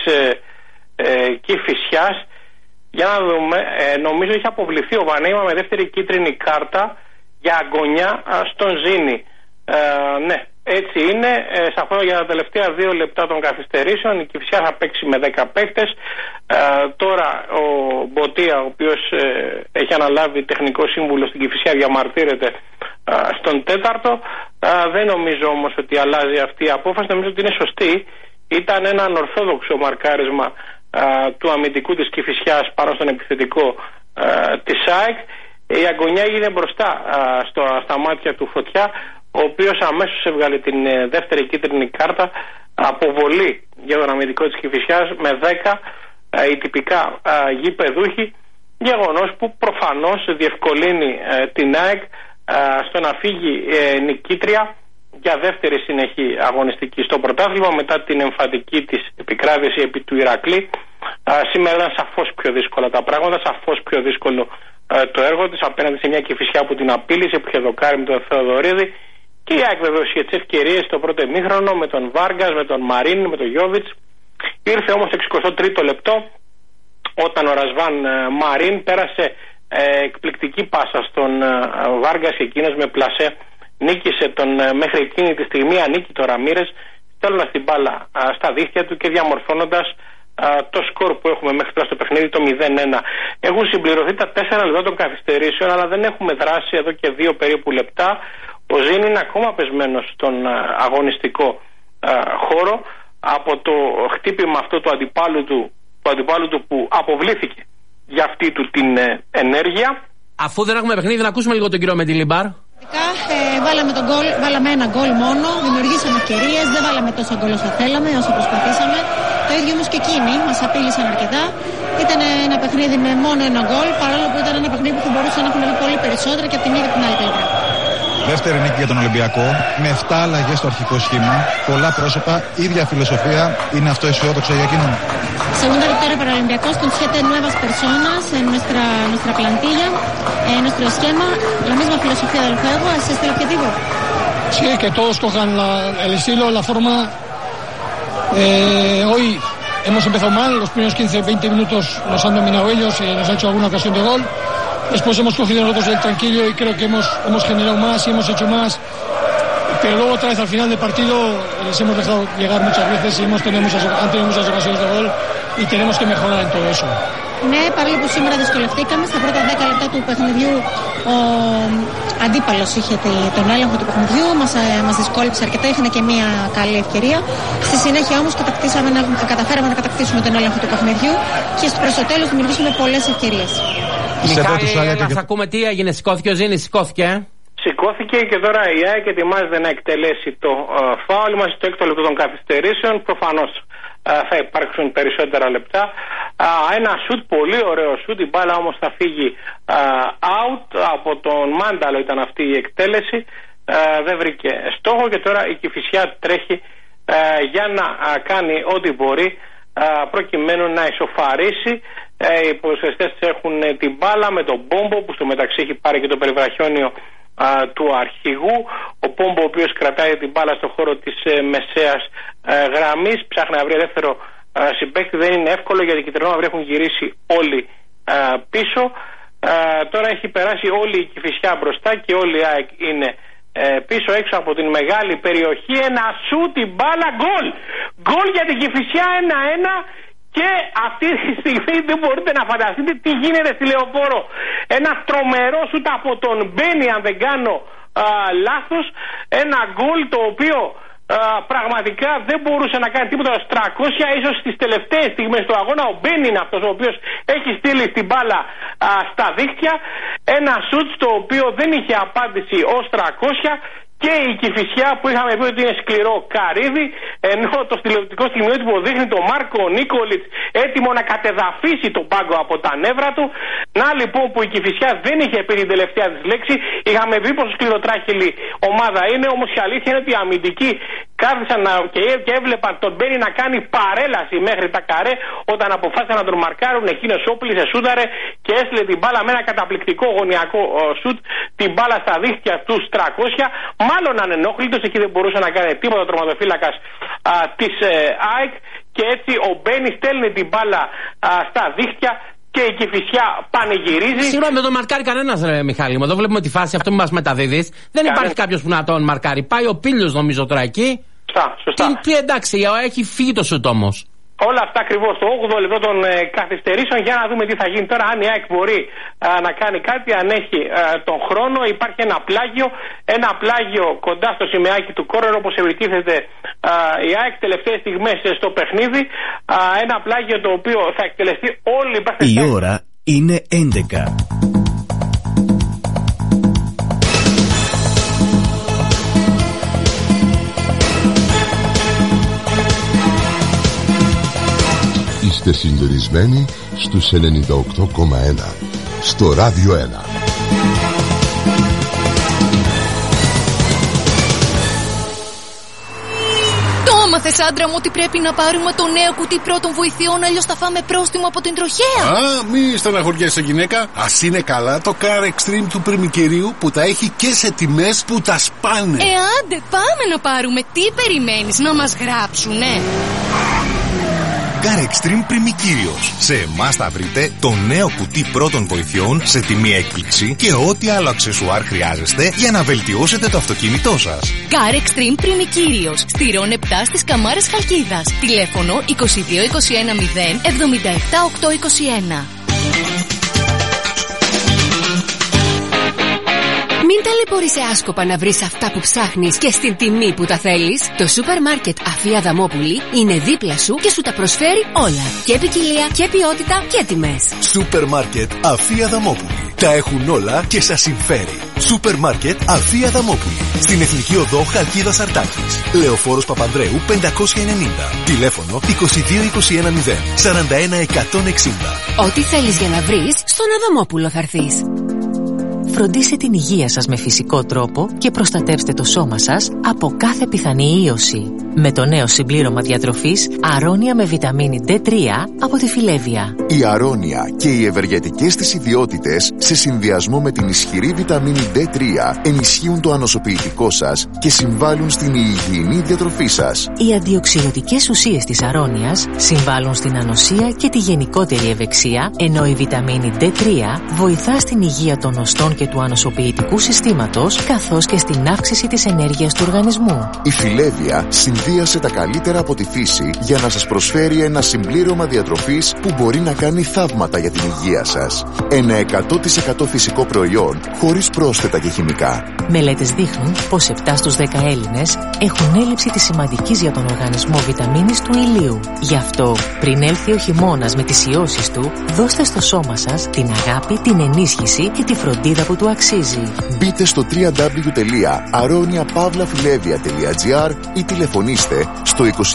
Κηφισιάς. Για να δούμε, νομίζω έχει αποβληθεί ο Βανέιμα με δεύτερη κίτρινη κάρτα για αγωνιά στον Ζήνη. Ναι, έτσι είναι. Σαφώς για τα τελευταία 2 λεπτά των καθυστερήσεων η Κηφισιά θα παίξει με 10 παίκτες. Τώρα ο Μποτία, ο οποίος έχει αναλάβει τεχνικό σύμβουλο στην Κηφισιά, διαμαρτύρεται στον 4ο. Δεν νομίζω όμως ότι αλλάζει αυτή η απόφαση. Νομίζω ότι είναι σωστή. Ήταν ένα ανορθόδοξο μαρκάρισμα του αμυντικού της Κηφισιάς πάνω στον επιθετικό της ΑΕΚ. Η αγωνιά έγινε μπροστά στα μάτια του Φωτιά, ο οποίος αμέσως έβγαλε την δεύτερη κίτρινη κάρτα, αποβολή για τον αμυντικό της Κηφισιάς με 10 οι τυπικά γηπεδούχοι, γεγονός που προφανώς διευκολύνει την ΑΕΚ στο να φύγει νικήτρια για δεύτερη συνεχή αγωνιστική στο πρωτάθλημα μετά την εμφαντική της επικράτηση επί του Ηρακλή. Σήμερα ήταν σαφώς πιο δύσκολα τα πράγματα, σαφώς πιο δύσκολο το έργο της απέναντι σε μια Κηφισιά που την απείλησε, που είχε δοκάρει με τον Θεοδωρίδη. Και η ΑΕΚ βεβαίως είχε τις ευκαιρίες στο πρώτο ημίχρονο με τον Βάργκας, με τον Μαρίν, με τον Γιόβιτς. Ήρθε όμως το 63ο λεπτό όταν ο Ρασβάν Μαρίν πέρασε εκπληκτική πάσα στον Βάργκας και εκείνος με πλασέ νίκησε τον μέχρι εκείνη τη στιγμή ανίκητο Ραμίρες, στέλνοντας την μπάλα στα δίχτυα του και διαμορφώνοντας το σκορ που έχουμε μέχρι τώρα στο παιχνίδι, το 0-1. Έχουν συμπληρωθεί τα 4 λεπτά των καθυστερήσεων, αλλά δεν έχουμε δράσει εδώ και 2 περίπου λεπτά. Ο Ζήνη είναι ακόμα πεσμένος στον αγωνιστικό χώρο από το χτύπημα αυτό του αντιπάλου του που αποβλήθηκε για αυτή του την ενέργεια. Αφού δεν έχουμε παιχνίδι, να ακούσουμε λίγο τον κύριο Μεντιλιμπάρ. Βάλαμε ένα γκολ μόνο, δημιουργήσαμε ευκαιρίες, δεν βάλαμε τόσο γκολ όσο θέλαμε, όσο προσπαθήσαμε. Το ίδιο όμως και εκείνοι μας απείλησαν αρκετά. Ήταν ένα παιχνίδι με μόνο ένα γκολ, παρόλο που ήταν ένα παιχνίδι που θα μπορούσε να έχουμε δει πολύ περισσότερα και από τη μία και από την άλλη πλευρά. Δεύτερη νίκη για τον Ολυμπιακό, με 7 αλλαγές στο αρχικό σχήμα, πολλά πρόσωπα, ίδια filosofía. ¿Είναι αυτό αισιόδοξο για εκείνον? Segunda victoria para el Olympiacos con 7 nuevas personas en nuestra plantilla, en nuestro esquema, la misma filosofía del juego. ¿Es este el objetivo? Sí, que todos cojan el estilo, la forma. Hoy hemos empezado mal, los primeros 15-20 minutos nos han dominado ellos y nos ha hecho alguna ocasión de gol. Después hemos cogido nosotros el tranquillo y creo que hemos generado más y hemos hecho más. Pero luego otra vez al final del partido les hemos dejado llegar muchas veces y han tenido muchas ocasiones de gol y tenemos que mejorar en todo eso. Ναι, παρόλο που σήμερα δυσκολευτήκαμε, στα πρώτα 10 λεπτά του παιχνιδιού ο αντίπαλος είχε τον έλεγχο του παιχνιδιού, μας δυσκόλυψε αρκετά, είχαν και μια καλή ευκαιρία. Στη συνέχεια όμως καταφέραμε να κατακτήσουμε τον έλεγχο του παιχνιδιού και προς το τέλος δημιουργήσαμε πολλές ευκαιρίες. Μιχάλη, να ακούμε τι έγινε, σηκώθηκε ο Ζήνης, σηκώθηκε. Σηκώθηκε και τώρα η ΑΕΚ ετοιμάζεται να εκτελέσει το φάουλ μας στο 6ο λεπτό των καθυστερήσεων. Προφανώς θα υπάρξουν περισσότερα λεπτά. Ένα σουτ, πολύ ωραίο σουτ, η μπάλα όμως θα φύγει out. Από τον Μάνταλο ήταν αυτή η εκτέλεση, δεν βρήκε στόχο και τώρα η Κηφισιά τρέχει για να κάνει ό,τι μπορεί προκειμένου να ισοφαρίσει. Οι ποδοσφαιριστές έχουν την μπάλα με τον Πόμπο που στο μεταξύ έχει πάρει και το περιβραχιόνιο του αρχηγού. Ο Πόμπο, ο οποίος κρατάει την μπάλα στο χώρο της μεσαίας γραμμής, ψάχνει να βρει δεύτερο συμπαίκτη. Δεν είναι εύκολο γιατί οι κυτρινόμαυροι έχουν γυρίσει όλοι πίσω. Τώρα έχει περάσει όλη η Κηφισιά μπροστά και όλη η ΑΕΚ είναι πίσω έξω από την μεγάλη περιοχή. Ένα σουτ, την μπάλα, γκολ! Γκολ για την Κηφισιά 1-1. Και αυτή τη στιγμή δεν μπορείτε να φανταστείτε τι γίνεται στη Λεωφόρο. Ένα τρομερό σουτ από τον Μπένι, αν δεν κάνω λάθος. Ένα γκολ το οποίο πραγματικά δεν μπορούσε να κάνει τίποτα. 300 ίσως στις τελευταίες στιγμές του αγώνα. Ο Μπέν είναι αυτός ο οποίος έχει στείλει την μπάλα στα δίχτυα. Ένα σουτ στο οποίο δεν είχε απάντηση ως 300. Και η Κηφισιά που είχαμε πει ότι είναι σκληρό καρύδι, ενώ το τηλεοπτικό στιγμιότυπο δείχνει τον Μάρκο Νίκολιτς έτοιμο να κατεδαφίσει τον πάγκο από τα νεύρα του. Να λοιπόν που η Κηφισιά δεν είχε πει την τελευταία της λέξη. Είχαμε πει πόσο σκληροτράχηλη ομάδα είναι, όμως η αλήθεια είναι ότι οι αμυντικοί κάθισαν και έβλεπαν τον Μπένι να κάνει παρέλαση μέχρι τα καρέ. Όταν αποφάσισαν να τον μαρκάρουν, εκείνος όπλησε, σούταρε και έστειλε την μπάλα με ένα καταπληκτικό γωνιακό σουτ, την μπάλα στα δίχτυα του 300. Μάλλον ανενόχλητος, εκεί δεν μπορούσε να κάνει τίποτα ο τροματοφύλακας της ΑΕΚ. Και έτσι ο Μπένι στέλνει την μπάλα στα δίχτυα και η Κηφισιά πανηγυρίζει. Σίγουρα δεν τον μαρκάρει κανένας, ρε Μιχάλη μου. Εδώ βλέπουμε τη φάση αυτό που μας μεταδίδεις. Δεν υπάρχει κάποιος που να τον μαρκάρει. Πάει ο Πίλιος νομίζω τώρα εκεί. Σωστά. Και εντάξει, έχει φύγει το σουτ όμως. Όλα αυτά ακριβώς το 8ο λεπτό των καθυστερήσεων. Για να δούμε τι θα γίνει τώρα. Αν η ΑΕΚ μπορεί να κάνει κάτι, αν έχει τον χρόνο. Υπάρχει ένα πλάγιο κοντά στο σημαίακι του κόρνερ, όπως επιτίθεται η ΑΕΚ τελευταίες στιγμές στο παιχνίδι. Ένα πλάγιο το οποίο θα εκτελεστεί όλη η ώρα είναι 11. Είστε συντονισμένοι στους 98,1 στο Ράδιο 1. Το έμαθες, άντρα μου, ότι πρέπει να πάρουμε το νέο κουτί πρώτων βοηθειών, αλλιώς θα φάμε πρόστιμο από την τροχέα. Μη στεναχωριέσαι, γυναίκα. Ας είναι καλά το Car Extreme του Πριμικυρίου που τα έχει και σε τιμές που τα σπάνε. Άντε, πάμε να πάρουμε. Τι περιμένεις, να μας γράψουνε? Car Extreme Πριμικύριος. Σε εμάς θα βρείτε το νέο κουτί πρώτων βοηθειών σε τιμή έκπληξη και ό,τι άλλο αξεσουάρ χρειάζεστε για να βελτιώσετε το αυτοκίνητό σας. Car Extreme Πριμικύριος. Στηρών 7 στις Καμάρες Χαλκίδας. Τηλέφωνο 22 21 0 77 821. Μην ταλαιπωρείσαι άσκοπα να βρεις αυτά που ψάχνεις και στην τιμή που τα θέλεις. Το σούπερ μάρκετ Αφία Αδαμόπουλη είναι δίπλα σου και σου τα προσφέρει όλα. Και ποικιλία και ποιότητα και τιμές. Σούπερ μάρκετ Αφία Αδαμόπουλη. Τα έχουν όλα και σας συμφέρει. Σούπερ μάρκετ Αφία Αδαμόπουλη. Στην Εθνική Οδό Χαλκίδας Αρτάκης. Λεωφόρος Παπανδρέου 590. Τηλέφωνο 22 21 0 41 160. Ό,τι θέλεις για να βρεις, στον Αδαμόπουλο θα έρθεις. Φροντίστε την υγεία σας με φυσικό τρόπο και προστατεύστε το σώμα σας από κάθε πιθανή ίωση. Με το νέο συμπλήρωμα διατροφής Αρώνια με βιταμίνη D3 από τη Φιλέβια. Η Αρώνια και οι ευεργετικές της ιδιότητες σε συνδυασμό με την ισχυρή βιταμίνη D3 ενισχύουν το ανοσοποιητικό σας και συμβάλλουν στην υγιεινή διατροφή σας. Οι αντιοξυδοτικές ουσίες της Αρώνιας συμβάλλουν στην ανοσία και τη γενικότερη ευεξία, ενώ η βιταμίνη D3 βοηθά στην υγεία των οστών και του ανοσοποιητικού συστήματος, καθώς και στην αύξηση της ενέργειας του οργανισμού. Η Φιλέβια συνδύασε τα καλύτερα από τη φύση για να σας προσφέρει ένα συμπλήρωμα διατροφής που μπορεί να κάνει θαύματα για την υγεία σας. Ένα 100% φυσικό προϊόν χωρίς πρόσθετα και χημικά. Μελέτες δείχνουν πως 7 στους 10 Έλληνες έχουν έλλειψη της σημαντικής για τον οργανισμό βιταμίνης του ηλίου. Γι' αυτό, πριν έλθει ο χειμώνας με τις ιώσεις του, δώστε στο σώμα σας την αγάπη, την ενίσχυση και τη φροντίδα που του αξίζει. Μπείτε στο www.aroniapavlafilevia.gr ή τηλεφωνήστε στο 22 21 0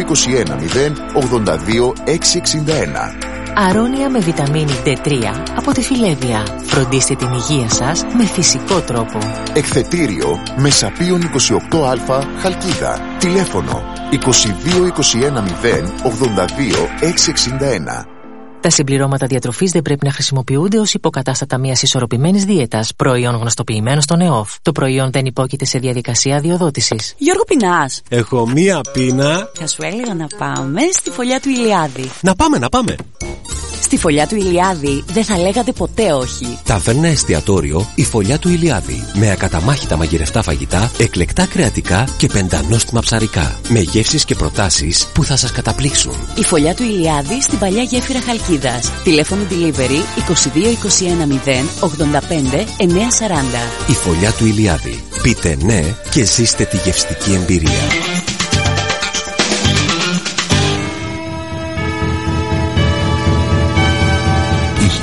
82 661. Αρώνια με βιταμίνη D3 από τη Φιλέβια. Φροντίστε την υγεία σας με φυσικό τρόπο. Εκθετήριο Μεσαπίων 28α Χαλκίδα. Τηλέφωνο 22 21 0 82 661. Τα συμπληρώματα διατροφής δεν πρέπει να χρησιμοποιούνται ως υποκατάστατα μιας ισορροπημένης δίαιτας, προϊόν γνωστοποιημένο στον ΕΟΦ. Το προϊόν δεν υπόκειται σε διαδικασία αδειοδότησης. Γιώργο, πεινάς? Έχω μία πείνα. Θα σου έλεγα να πάμε στη φωλιά του Ηλιάδη. Να πάμε. Στη φωλιά του Ηλιάδη δεν θα λέγατε ποτέ όχι. Ταβέρνα εστιατόριο η φωλιά του Ηλιάδη. Με ακαταμάχητα μαγειρευτά φαγητά, εκλεκτά κρεατικά και πεντανόστιμα ψαρικά. Με γεύσεις και προτάσεις που θα σας καταπλήξουν. Η φωλιά του Ηλιάδη στην παλιά γέφυρα Χαλκίδας. Τηλέφωνο delivery 22 21 0 85 940. Η φωλιά του Ηλιάδη. Πείτε ναι και ζήστε τη γευστική εμπειρία.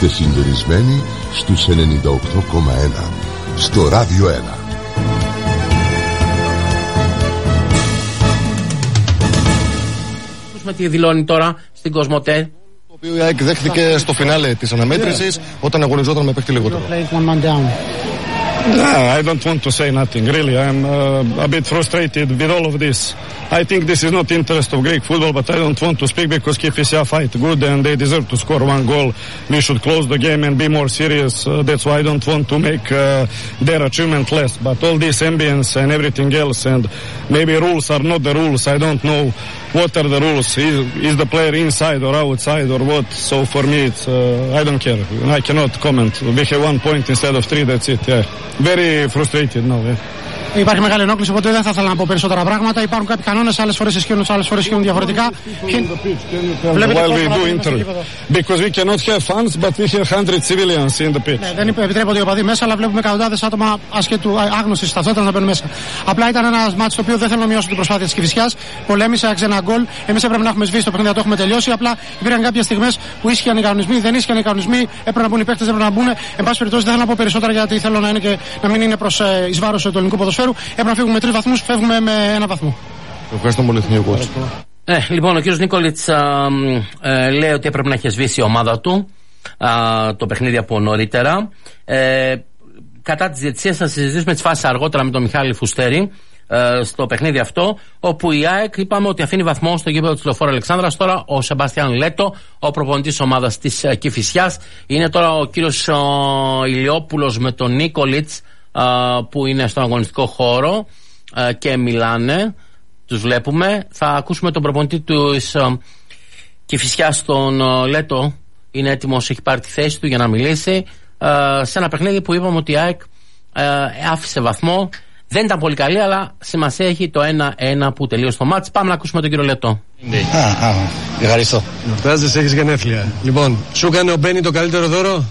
Είστε συντονισμένοι στους 98,1 στο Ράδιο 1. Με τι δηλώνει τώρα στην Κοσμοτέ. Το οποίο η ΑΕΚ δέχτηκε στο φινάλε της αναμέτρησης όταν αγωνιζόταν με παίχτη λιγότερο. I don't want to say nothing, really. I'm a bit frustrated with all of this. I think this is not interest of Greek football, but I don't want to speak because KPSA fight good and they deserve to score one goal. We should close the game and be more serious. That's why I don't want to make their achievement less. But all this ambience and everything else, and maybe rules are not the rules. I don't know what are the rules. Is the player inside or outside or what? So for me, it's I don't care. I cannot comment. We have 1 point instead of 3. That's it. Yeah. Very frustrated now. Yeah. Υπάρχει μεγάλη ενόχληση, οπότε δεν θα ήθελα να πω περισσότερα πράγματα. Υπάρχουν κάποιοι κανόνες, άλλες φορές ισχύουν, άλλες φορές ισχύουν διαφορετικά. Because we cannot have fans, but we have 100 civilians in the pitch. Ναι, δεν επιτρέπονται οι οπαδοί μέσα, αλλά βλέπουμε εκατοντάδες άτομα ασχετού άγνωστης ταυτότητας να μπαίνουν μέσα. Απλά ήταν ένα μάτσο το οποίο δεν θέλω να μειώσω την προσπάθεια της Κηφισιάς. Πολέμησε, άξιζε ένα γκολ. Εμείς έπρεπε να έχουμε σβήσει το παιχνίδι, το έχουμε τελειώσει. Απλά υπήρχαν κάποιες στιγμές που ίσχυαν οι κανονισμοί, δεν ίσχυαν οι κανονισμοί. Έπρεπε να μπουν οι παίκτες, έπρεπε να μπουν. Εν πάση περιπτώσει, δεν θέλω να πω περισσότερα γιατί θέλω να είναι και να μην είναι προς εις βάρος του ελληνικού ποδοσφαίρου. Έπρεπε να φύγουμε με 3 βαθμούς, φεύγουμε με 1 βαθμό. Ευχαριστώ πολύ, Εθνικό. Λοιπόν, ο κύριος Νίκολιτς λέει ότι έπρεπε να έχει σβήσει η ομάδα του το παιχνίδι από νωρίτερα. Κατά τις διαιτησίες θα συζητήσουμε τις φάσεις αργότερα με τον Μιχάλη Φουστέρη στο παιχνίδι αυτό, όπου η ΑΕΚ είπαμε ότι αφήνει βαθμό στο γήπεδο της Λεωφόρου Αλεξάνδρας. Τώρα ο Σεμπάστιαν Λέτο, ο προπονητής ομάδας της Κηφισιάς. Είναι τώρα ο κύριος Ηλιόπουλος με τον Νίκολιτς που είναι στον αγωνιστικό χώρο και μιλάνε, τους βλέπουμε. Θα ακούσουμε τον προπονητή του Κηφισιάς, τον Λέτο. Είναι έτοιμος, έχει πάρει τη θέση του για να μιλήσει σε ένα παιχνίδι που είπαμε ότι η ΑΕΚ άφησε βαθμό. Δεν ήταν πολύ καλή, αλλά σημασία έχει το 1-1 που τελείωσε το μάτς. Πάμε να ακούσουμε τον κύριο Λέτο. Ευχαριστώ. Γιορτάζεις, έχεις γενέθλια. Λοιπόν, σου έκανε ο Μπένι το καλύτερο δώρο?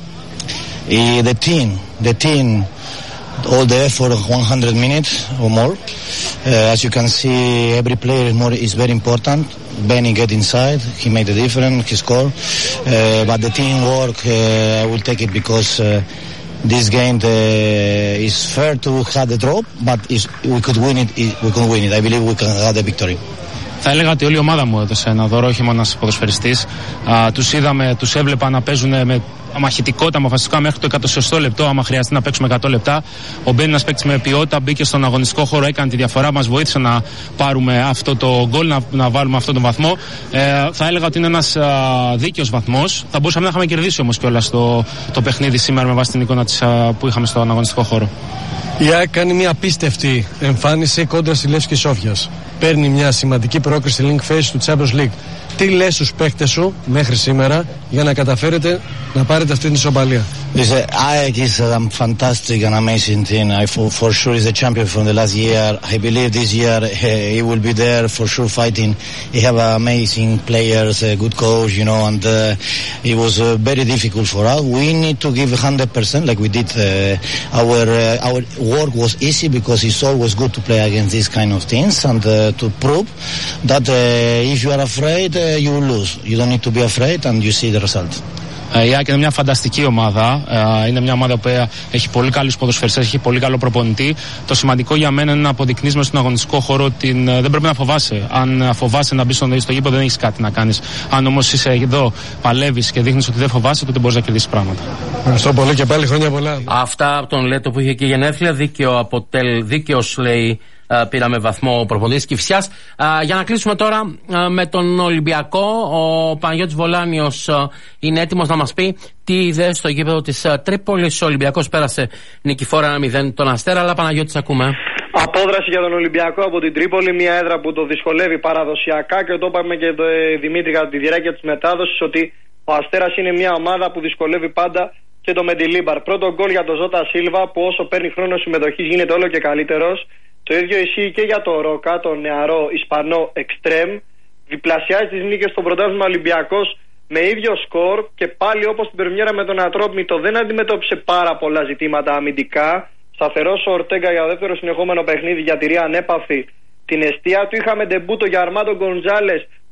The team, all the effort of 100 minutes or more. As you can see, every player is very important. Benny get inside, he made the difference, he scored. But the teamwork, I will take it because this game is fair to have the draw, but we could win it. We can win it. I believe we can have the victory. Θα έλεγα ότι όλη η ομάδα μου έδωσε ένα δώρο, όχι μόνο ένας ποδοσφαιριστής. Τους είδαμε, τους έβλεπα να παίζουν με μαχητικότητα, με αποφασιστικά μέχρι το 100 λεπτό. Άμα χρειαστεί να παίξουμε 100 λεπτά. Ο Μπένι, ένας παίκτης με ποιότητα, μπήκε στον αγωνιστικό χώρο, έκανε τη διαφορά, μας βοήθησε να πάρουμε αυτό το γκολ, να βάλουμε αυτόν τον βαθμό. Θα έλεγα ότι είναι ένας δίκαιος βαθμός. Θα μπορούσαμε να είχαμε κερδίσει όμως κιόλας το παιχνίδι σήμερα με βάση την εικόνα που είχαμε στον αγωνιστικό χώρο. Η ΑΕΚ κάνει μια απίστευτη εμφάνιση κόντρα στη Λεύσκη Σόφιας. Παίρνει μια σημαντική πρόκριση link phase του Champions League. Τι λες στους παίκτες σου μέχρι σήμερα για να καταφέρετε να πάρετε αυτή την ισοπαλία? ΑΕΚ is a fantastic and amazing team. For sure is the champion from the last year. I believe this year he will be there for sure fighting. He have amazing players, a good coach, you know, and it was very difficult for us. We need to give 100% like we did. Our work was easy because it's always good to play against these kind of teams and to prove that if you are afraid, you will lose. You don't need to be afraid and you see the result. Η ΑΕΚ είναι μια φανταστική ομάδα. Είναι μια ομάδα που έχει πολύ καλούς ποδοσφαιριστές, έχει πολύ καλό προπονητή. Το σημαντικό για μένα είναι να αποδεικνύεις μέσα στον αγωνιστικό χώρο ότι δεν πρέπει να φοβάσαι. Αν φοβάσαι να μπεις στο γήπεδο, δεν έχεις κάτι να κάνεις. Αν όμως είσαι εδώ, παλεύεις και δείχνεις ότι δεν φοβάσαι, τότε μπορείς να κερδίσεις πράγματα. Ευχαριστώ πολύ και πάλι χρόνια πολλά. Αυτά από τον Λέτο που είχε και γενέθλια. Δίκαιος λέει. Πήραμε βαθμό προπονητής Κηφισιάς. Για να κλείσουμε τώρα με τον Ολυμπιακό. Ο Παναγιώτης Βολάνιος είναι έτοιμος να μας πει τι είδε στο γήπεδο της Τρίπολης. Ο Ολυμπιακός πέρασε νικηφόρα 1-0 τον Αστέρα, αλλά Παναγιώτης ακούμε. Απόδραση για τον Ολυμπιακό από την Τρίπολη, μια έδρα που το δυσκολεύει παραδοσιακά και το είπαμε και το Δημήτρη κατά τη διάρκεια της μετάδοσης ότι ο Αστέρας είναι μια ομάδα που δυσκολεύει πάντα και το Μεντιλίμπαρ. Πρώτο γκολ για τον Ζώτα Σίλβα που όσο παίρνει χρόνο συμμετοχής γίνεται όλο και καλύτερος. Το ίδιο ισχύει και για τον Ρόκα, τον νεαρό Ισπανό εξτρέμ. Διπλασιάζει τις νίκες στο πρωτάθλημα Ολυμπιακός με ίδιο σκορ και πάλι όπως την πρεμιέρα με τον Ατρόμητο δεν αντιμετώπισε πάρα πολλά ζητήματα αμυντικά. Σταθερός ο Ορτέγκα για δεύτερο συνεχόμενο παιχνίδι, διατηρεί ανέπαυθη την εστία του. Είχαμε ντεμπούτο για Αρμάντο Γκοντζάλες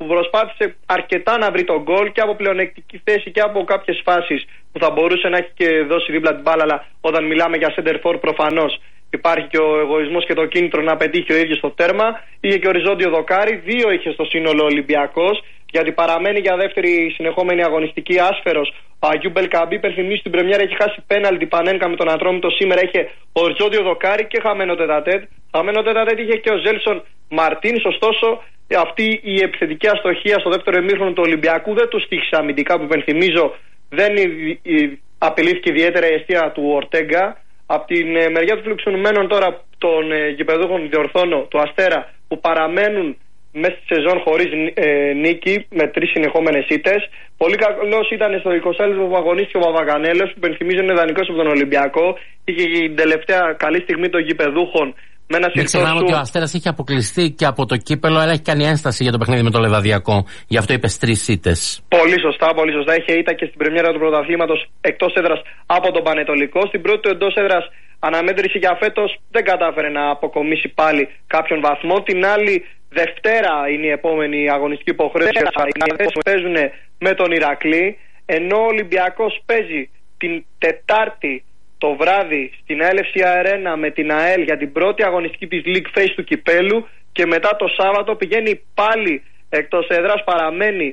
που προσπάθησε αρκετά να βρει τον γκολ και από πλεονεκτική θέση και από κάποιες φάσεις που θα μπορούσε να έχει και δώσει δίπλα την μπάλα. Αλλά όταν μιλάμε για center for, προφανώς υπάρχει και ο εγωισμός και το κίνητρο να πετύχει ο ίδιος το τέρμα. Είχε και οριζόντιο δοκάρι, 2 είχε στο σύνολο Ολυμπιακός, γιατί παραμένει για δεύτερη συνεχόμενη αγωνιστική άσφαιρος. Ο Αγιού Μπελκαμπή, υπενθυμίζω, στην πρεμιέρα έχει χάσει πέναλτι Πανένκα με τον Ατρόμητο. Σήμερα είχε οριζόντιο δοκάρι και χαμένο τετατέτ. Χαμένο τετατέτ είχε και ο Ζέλσον Μαρτίνς. Ωστόσο, αυτή η επιθετική αστοχία στο δεύτερο ημίχρονο του Ολυμπιακού δεν του στήχησε αμυντικά, που υπενθυμίζω δεν απειλήθηκε ιδιαίτερα η αιστεία του Ορτέγκα. Από την μεριά των φιλοξενουμένων τώρα των γηπεδούχων, διορθώνω, του Αστέρα, που παραμένουν μέσα στη σεζόν χωρίς νίκη με 3 συνεχόμενες ήττες. Πολύ καλός ήταν στο 20 λεπτό που αγωνίστηκε ο Παπαγανέλος, που υπενθυμίζω είναι δανεικός από τον Ολυμπιακό. Είχε την τελευταία καλή στιγμή των γηπεδούχων. Μην ξεχνάμε ότι ο Αστέρας είχε αποκλειστεί και από το κύπελο, αλλά έχει κάνει ένσταση για το παιχνίδι με το Λεβαδιακό. Γι' αυτό είπες 3 ήττες. Πολύ σωστά, πολύ σωστά. Είχε ήττα και στην πρεμιέρα του πρωταθλήματος εκτός έδρας από τον Πανετολικό. Στην πρώτη του εντός έδρας αναμέτρηση για φέτος δεν κατάφερε να αποκομίσει πάλι κάποιον βαθμό. Την άλλη Δευτέρα είναι η επόμενη αγωνιστική υποχρέωση. Παίζουν με τον Ηρακλή, ενώ ο Ολυμπιακός παίζει την Τετάρτη το βράδυ στην Έλευση Αρένα με την ΑΕΛ για την πρώτη αγωνιστική της League Phase του Κυπέλου, και μετά το Σάββατο πηγαίνει πάλι εκτός έδρας, παραμένει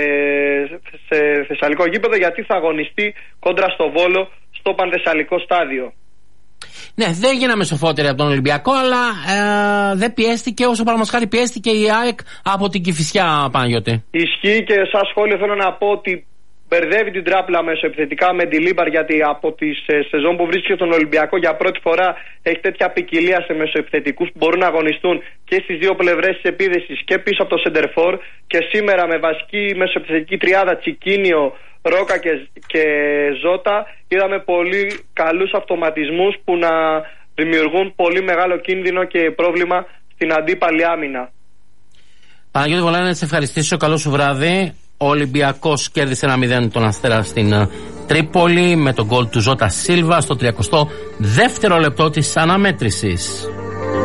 σε θεσσαλικό γήπεδο, γιατί θα αγωνιστεί κόντρα στο Βόλο στο Πανθεσσαλικό στάδιο. Ναι, δεν γίναμε σοφότεροι από τον Ολυμπιακό, αλλά δεν πιέστηκε όσο παραμοσχάρι πιέστηκε η ΑΕΚ από την Κηφισιά, Παναγιώτη. Ισχύει, και σαν σχόλιο θέλω να πω ότι μπερδεύει την τράπλα μεσοεπιθετικά με τη Λίμπαρ, γιατί από τη σεζόν που βρίσκεται στον Ολυμπιακό για πρώτη φορά έχει τέτοια ποικιλία σε μεσοεπιθετικούς που μπορούν να αγωνιστούν και στις δύο πλευρές της επίδεσης και πίσω από το σεντερφόρ. Και σήμερα με βασική μεσοεπιθετική τριάδα Τσικίνιο, Ρόκα και Ζώτα είδαμε πολύ καλούς αυτοματισμούς που να δημιουργούν πολύ μεγάλο κίνδυνο και πρόβλημα στην αντίπαλη άμυνα. Παναγιώτη Βολάνη, να σε ευχαριστήσω. Καλό σου βράδυ. Ο Ολυμπιακός κέρδισε 1-0 τον Αστέρα στην Τρίπολη με τον γκολ του Ζώτα Σίλβα στο 32ο λεπτό της αναμέτρησης.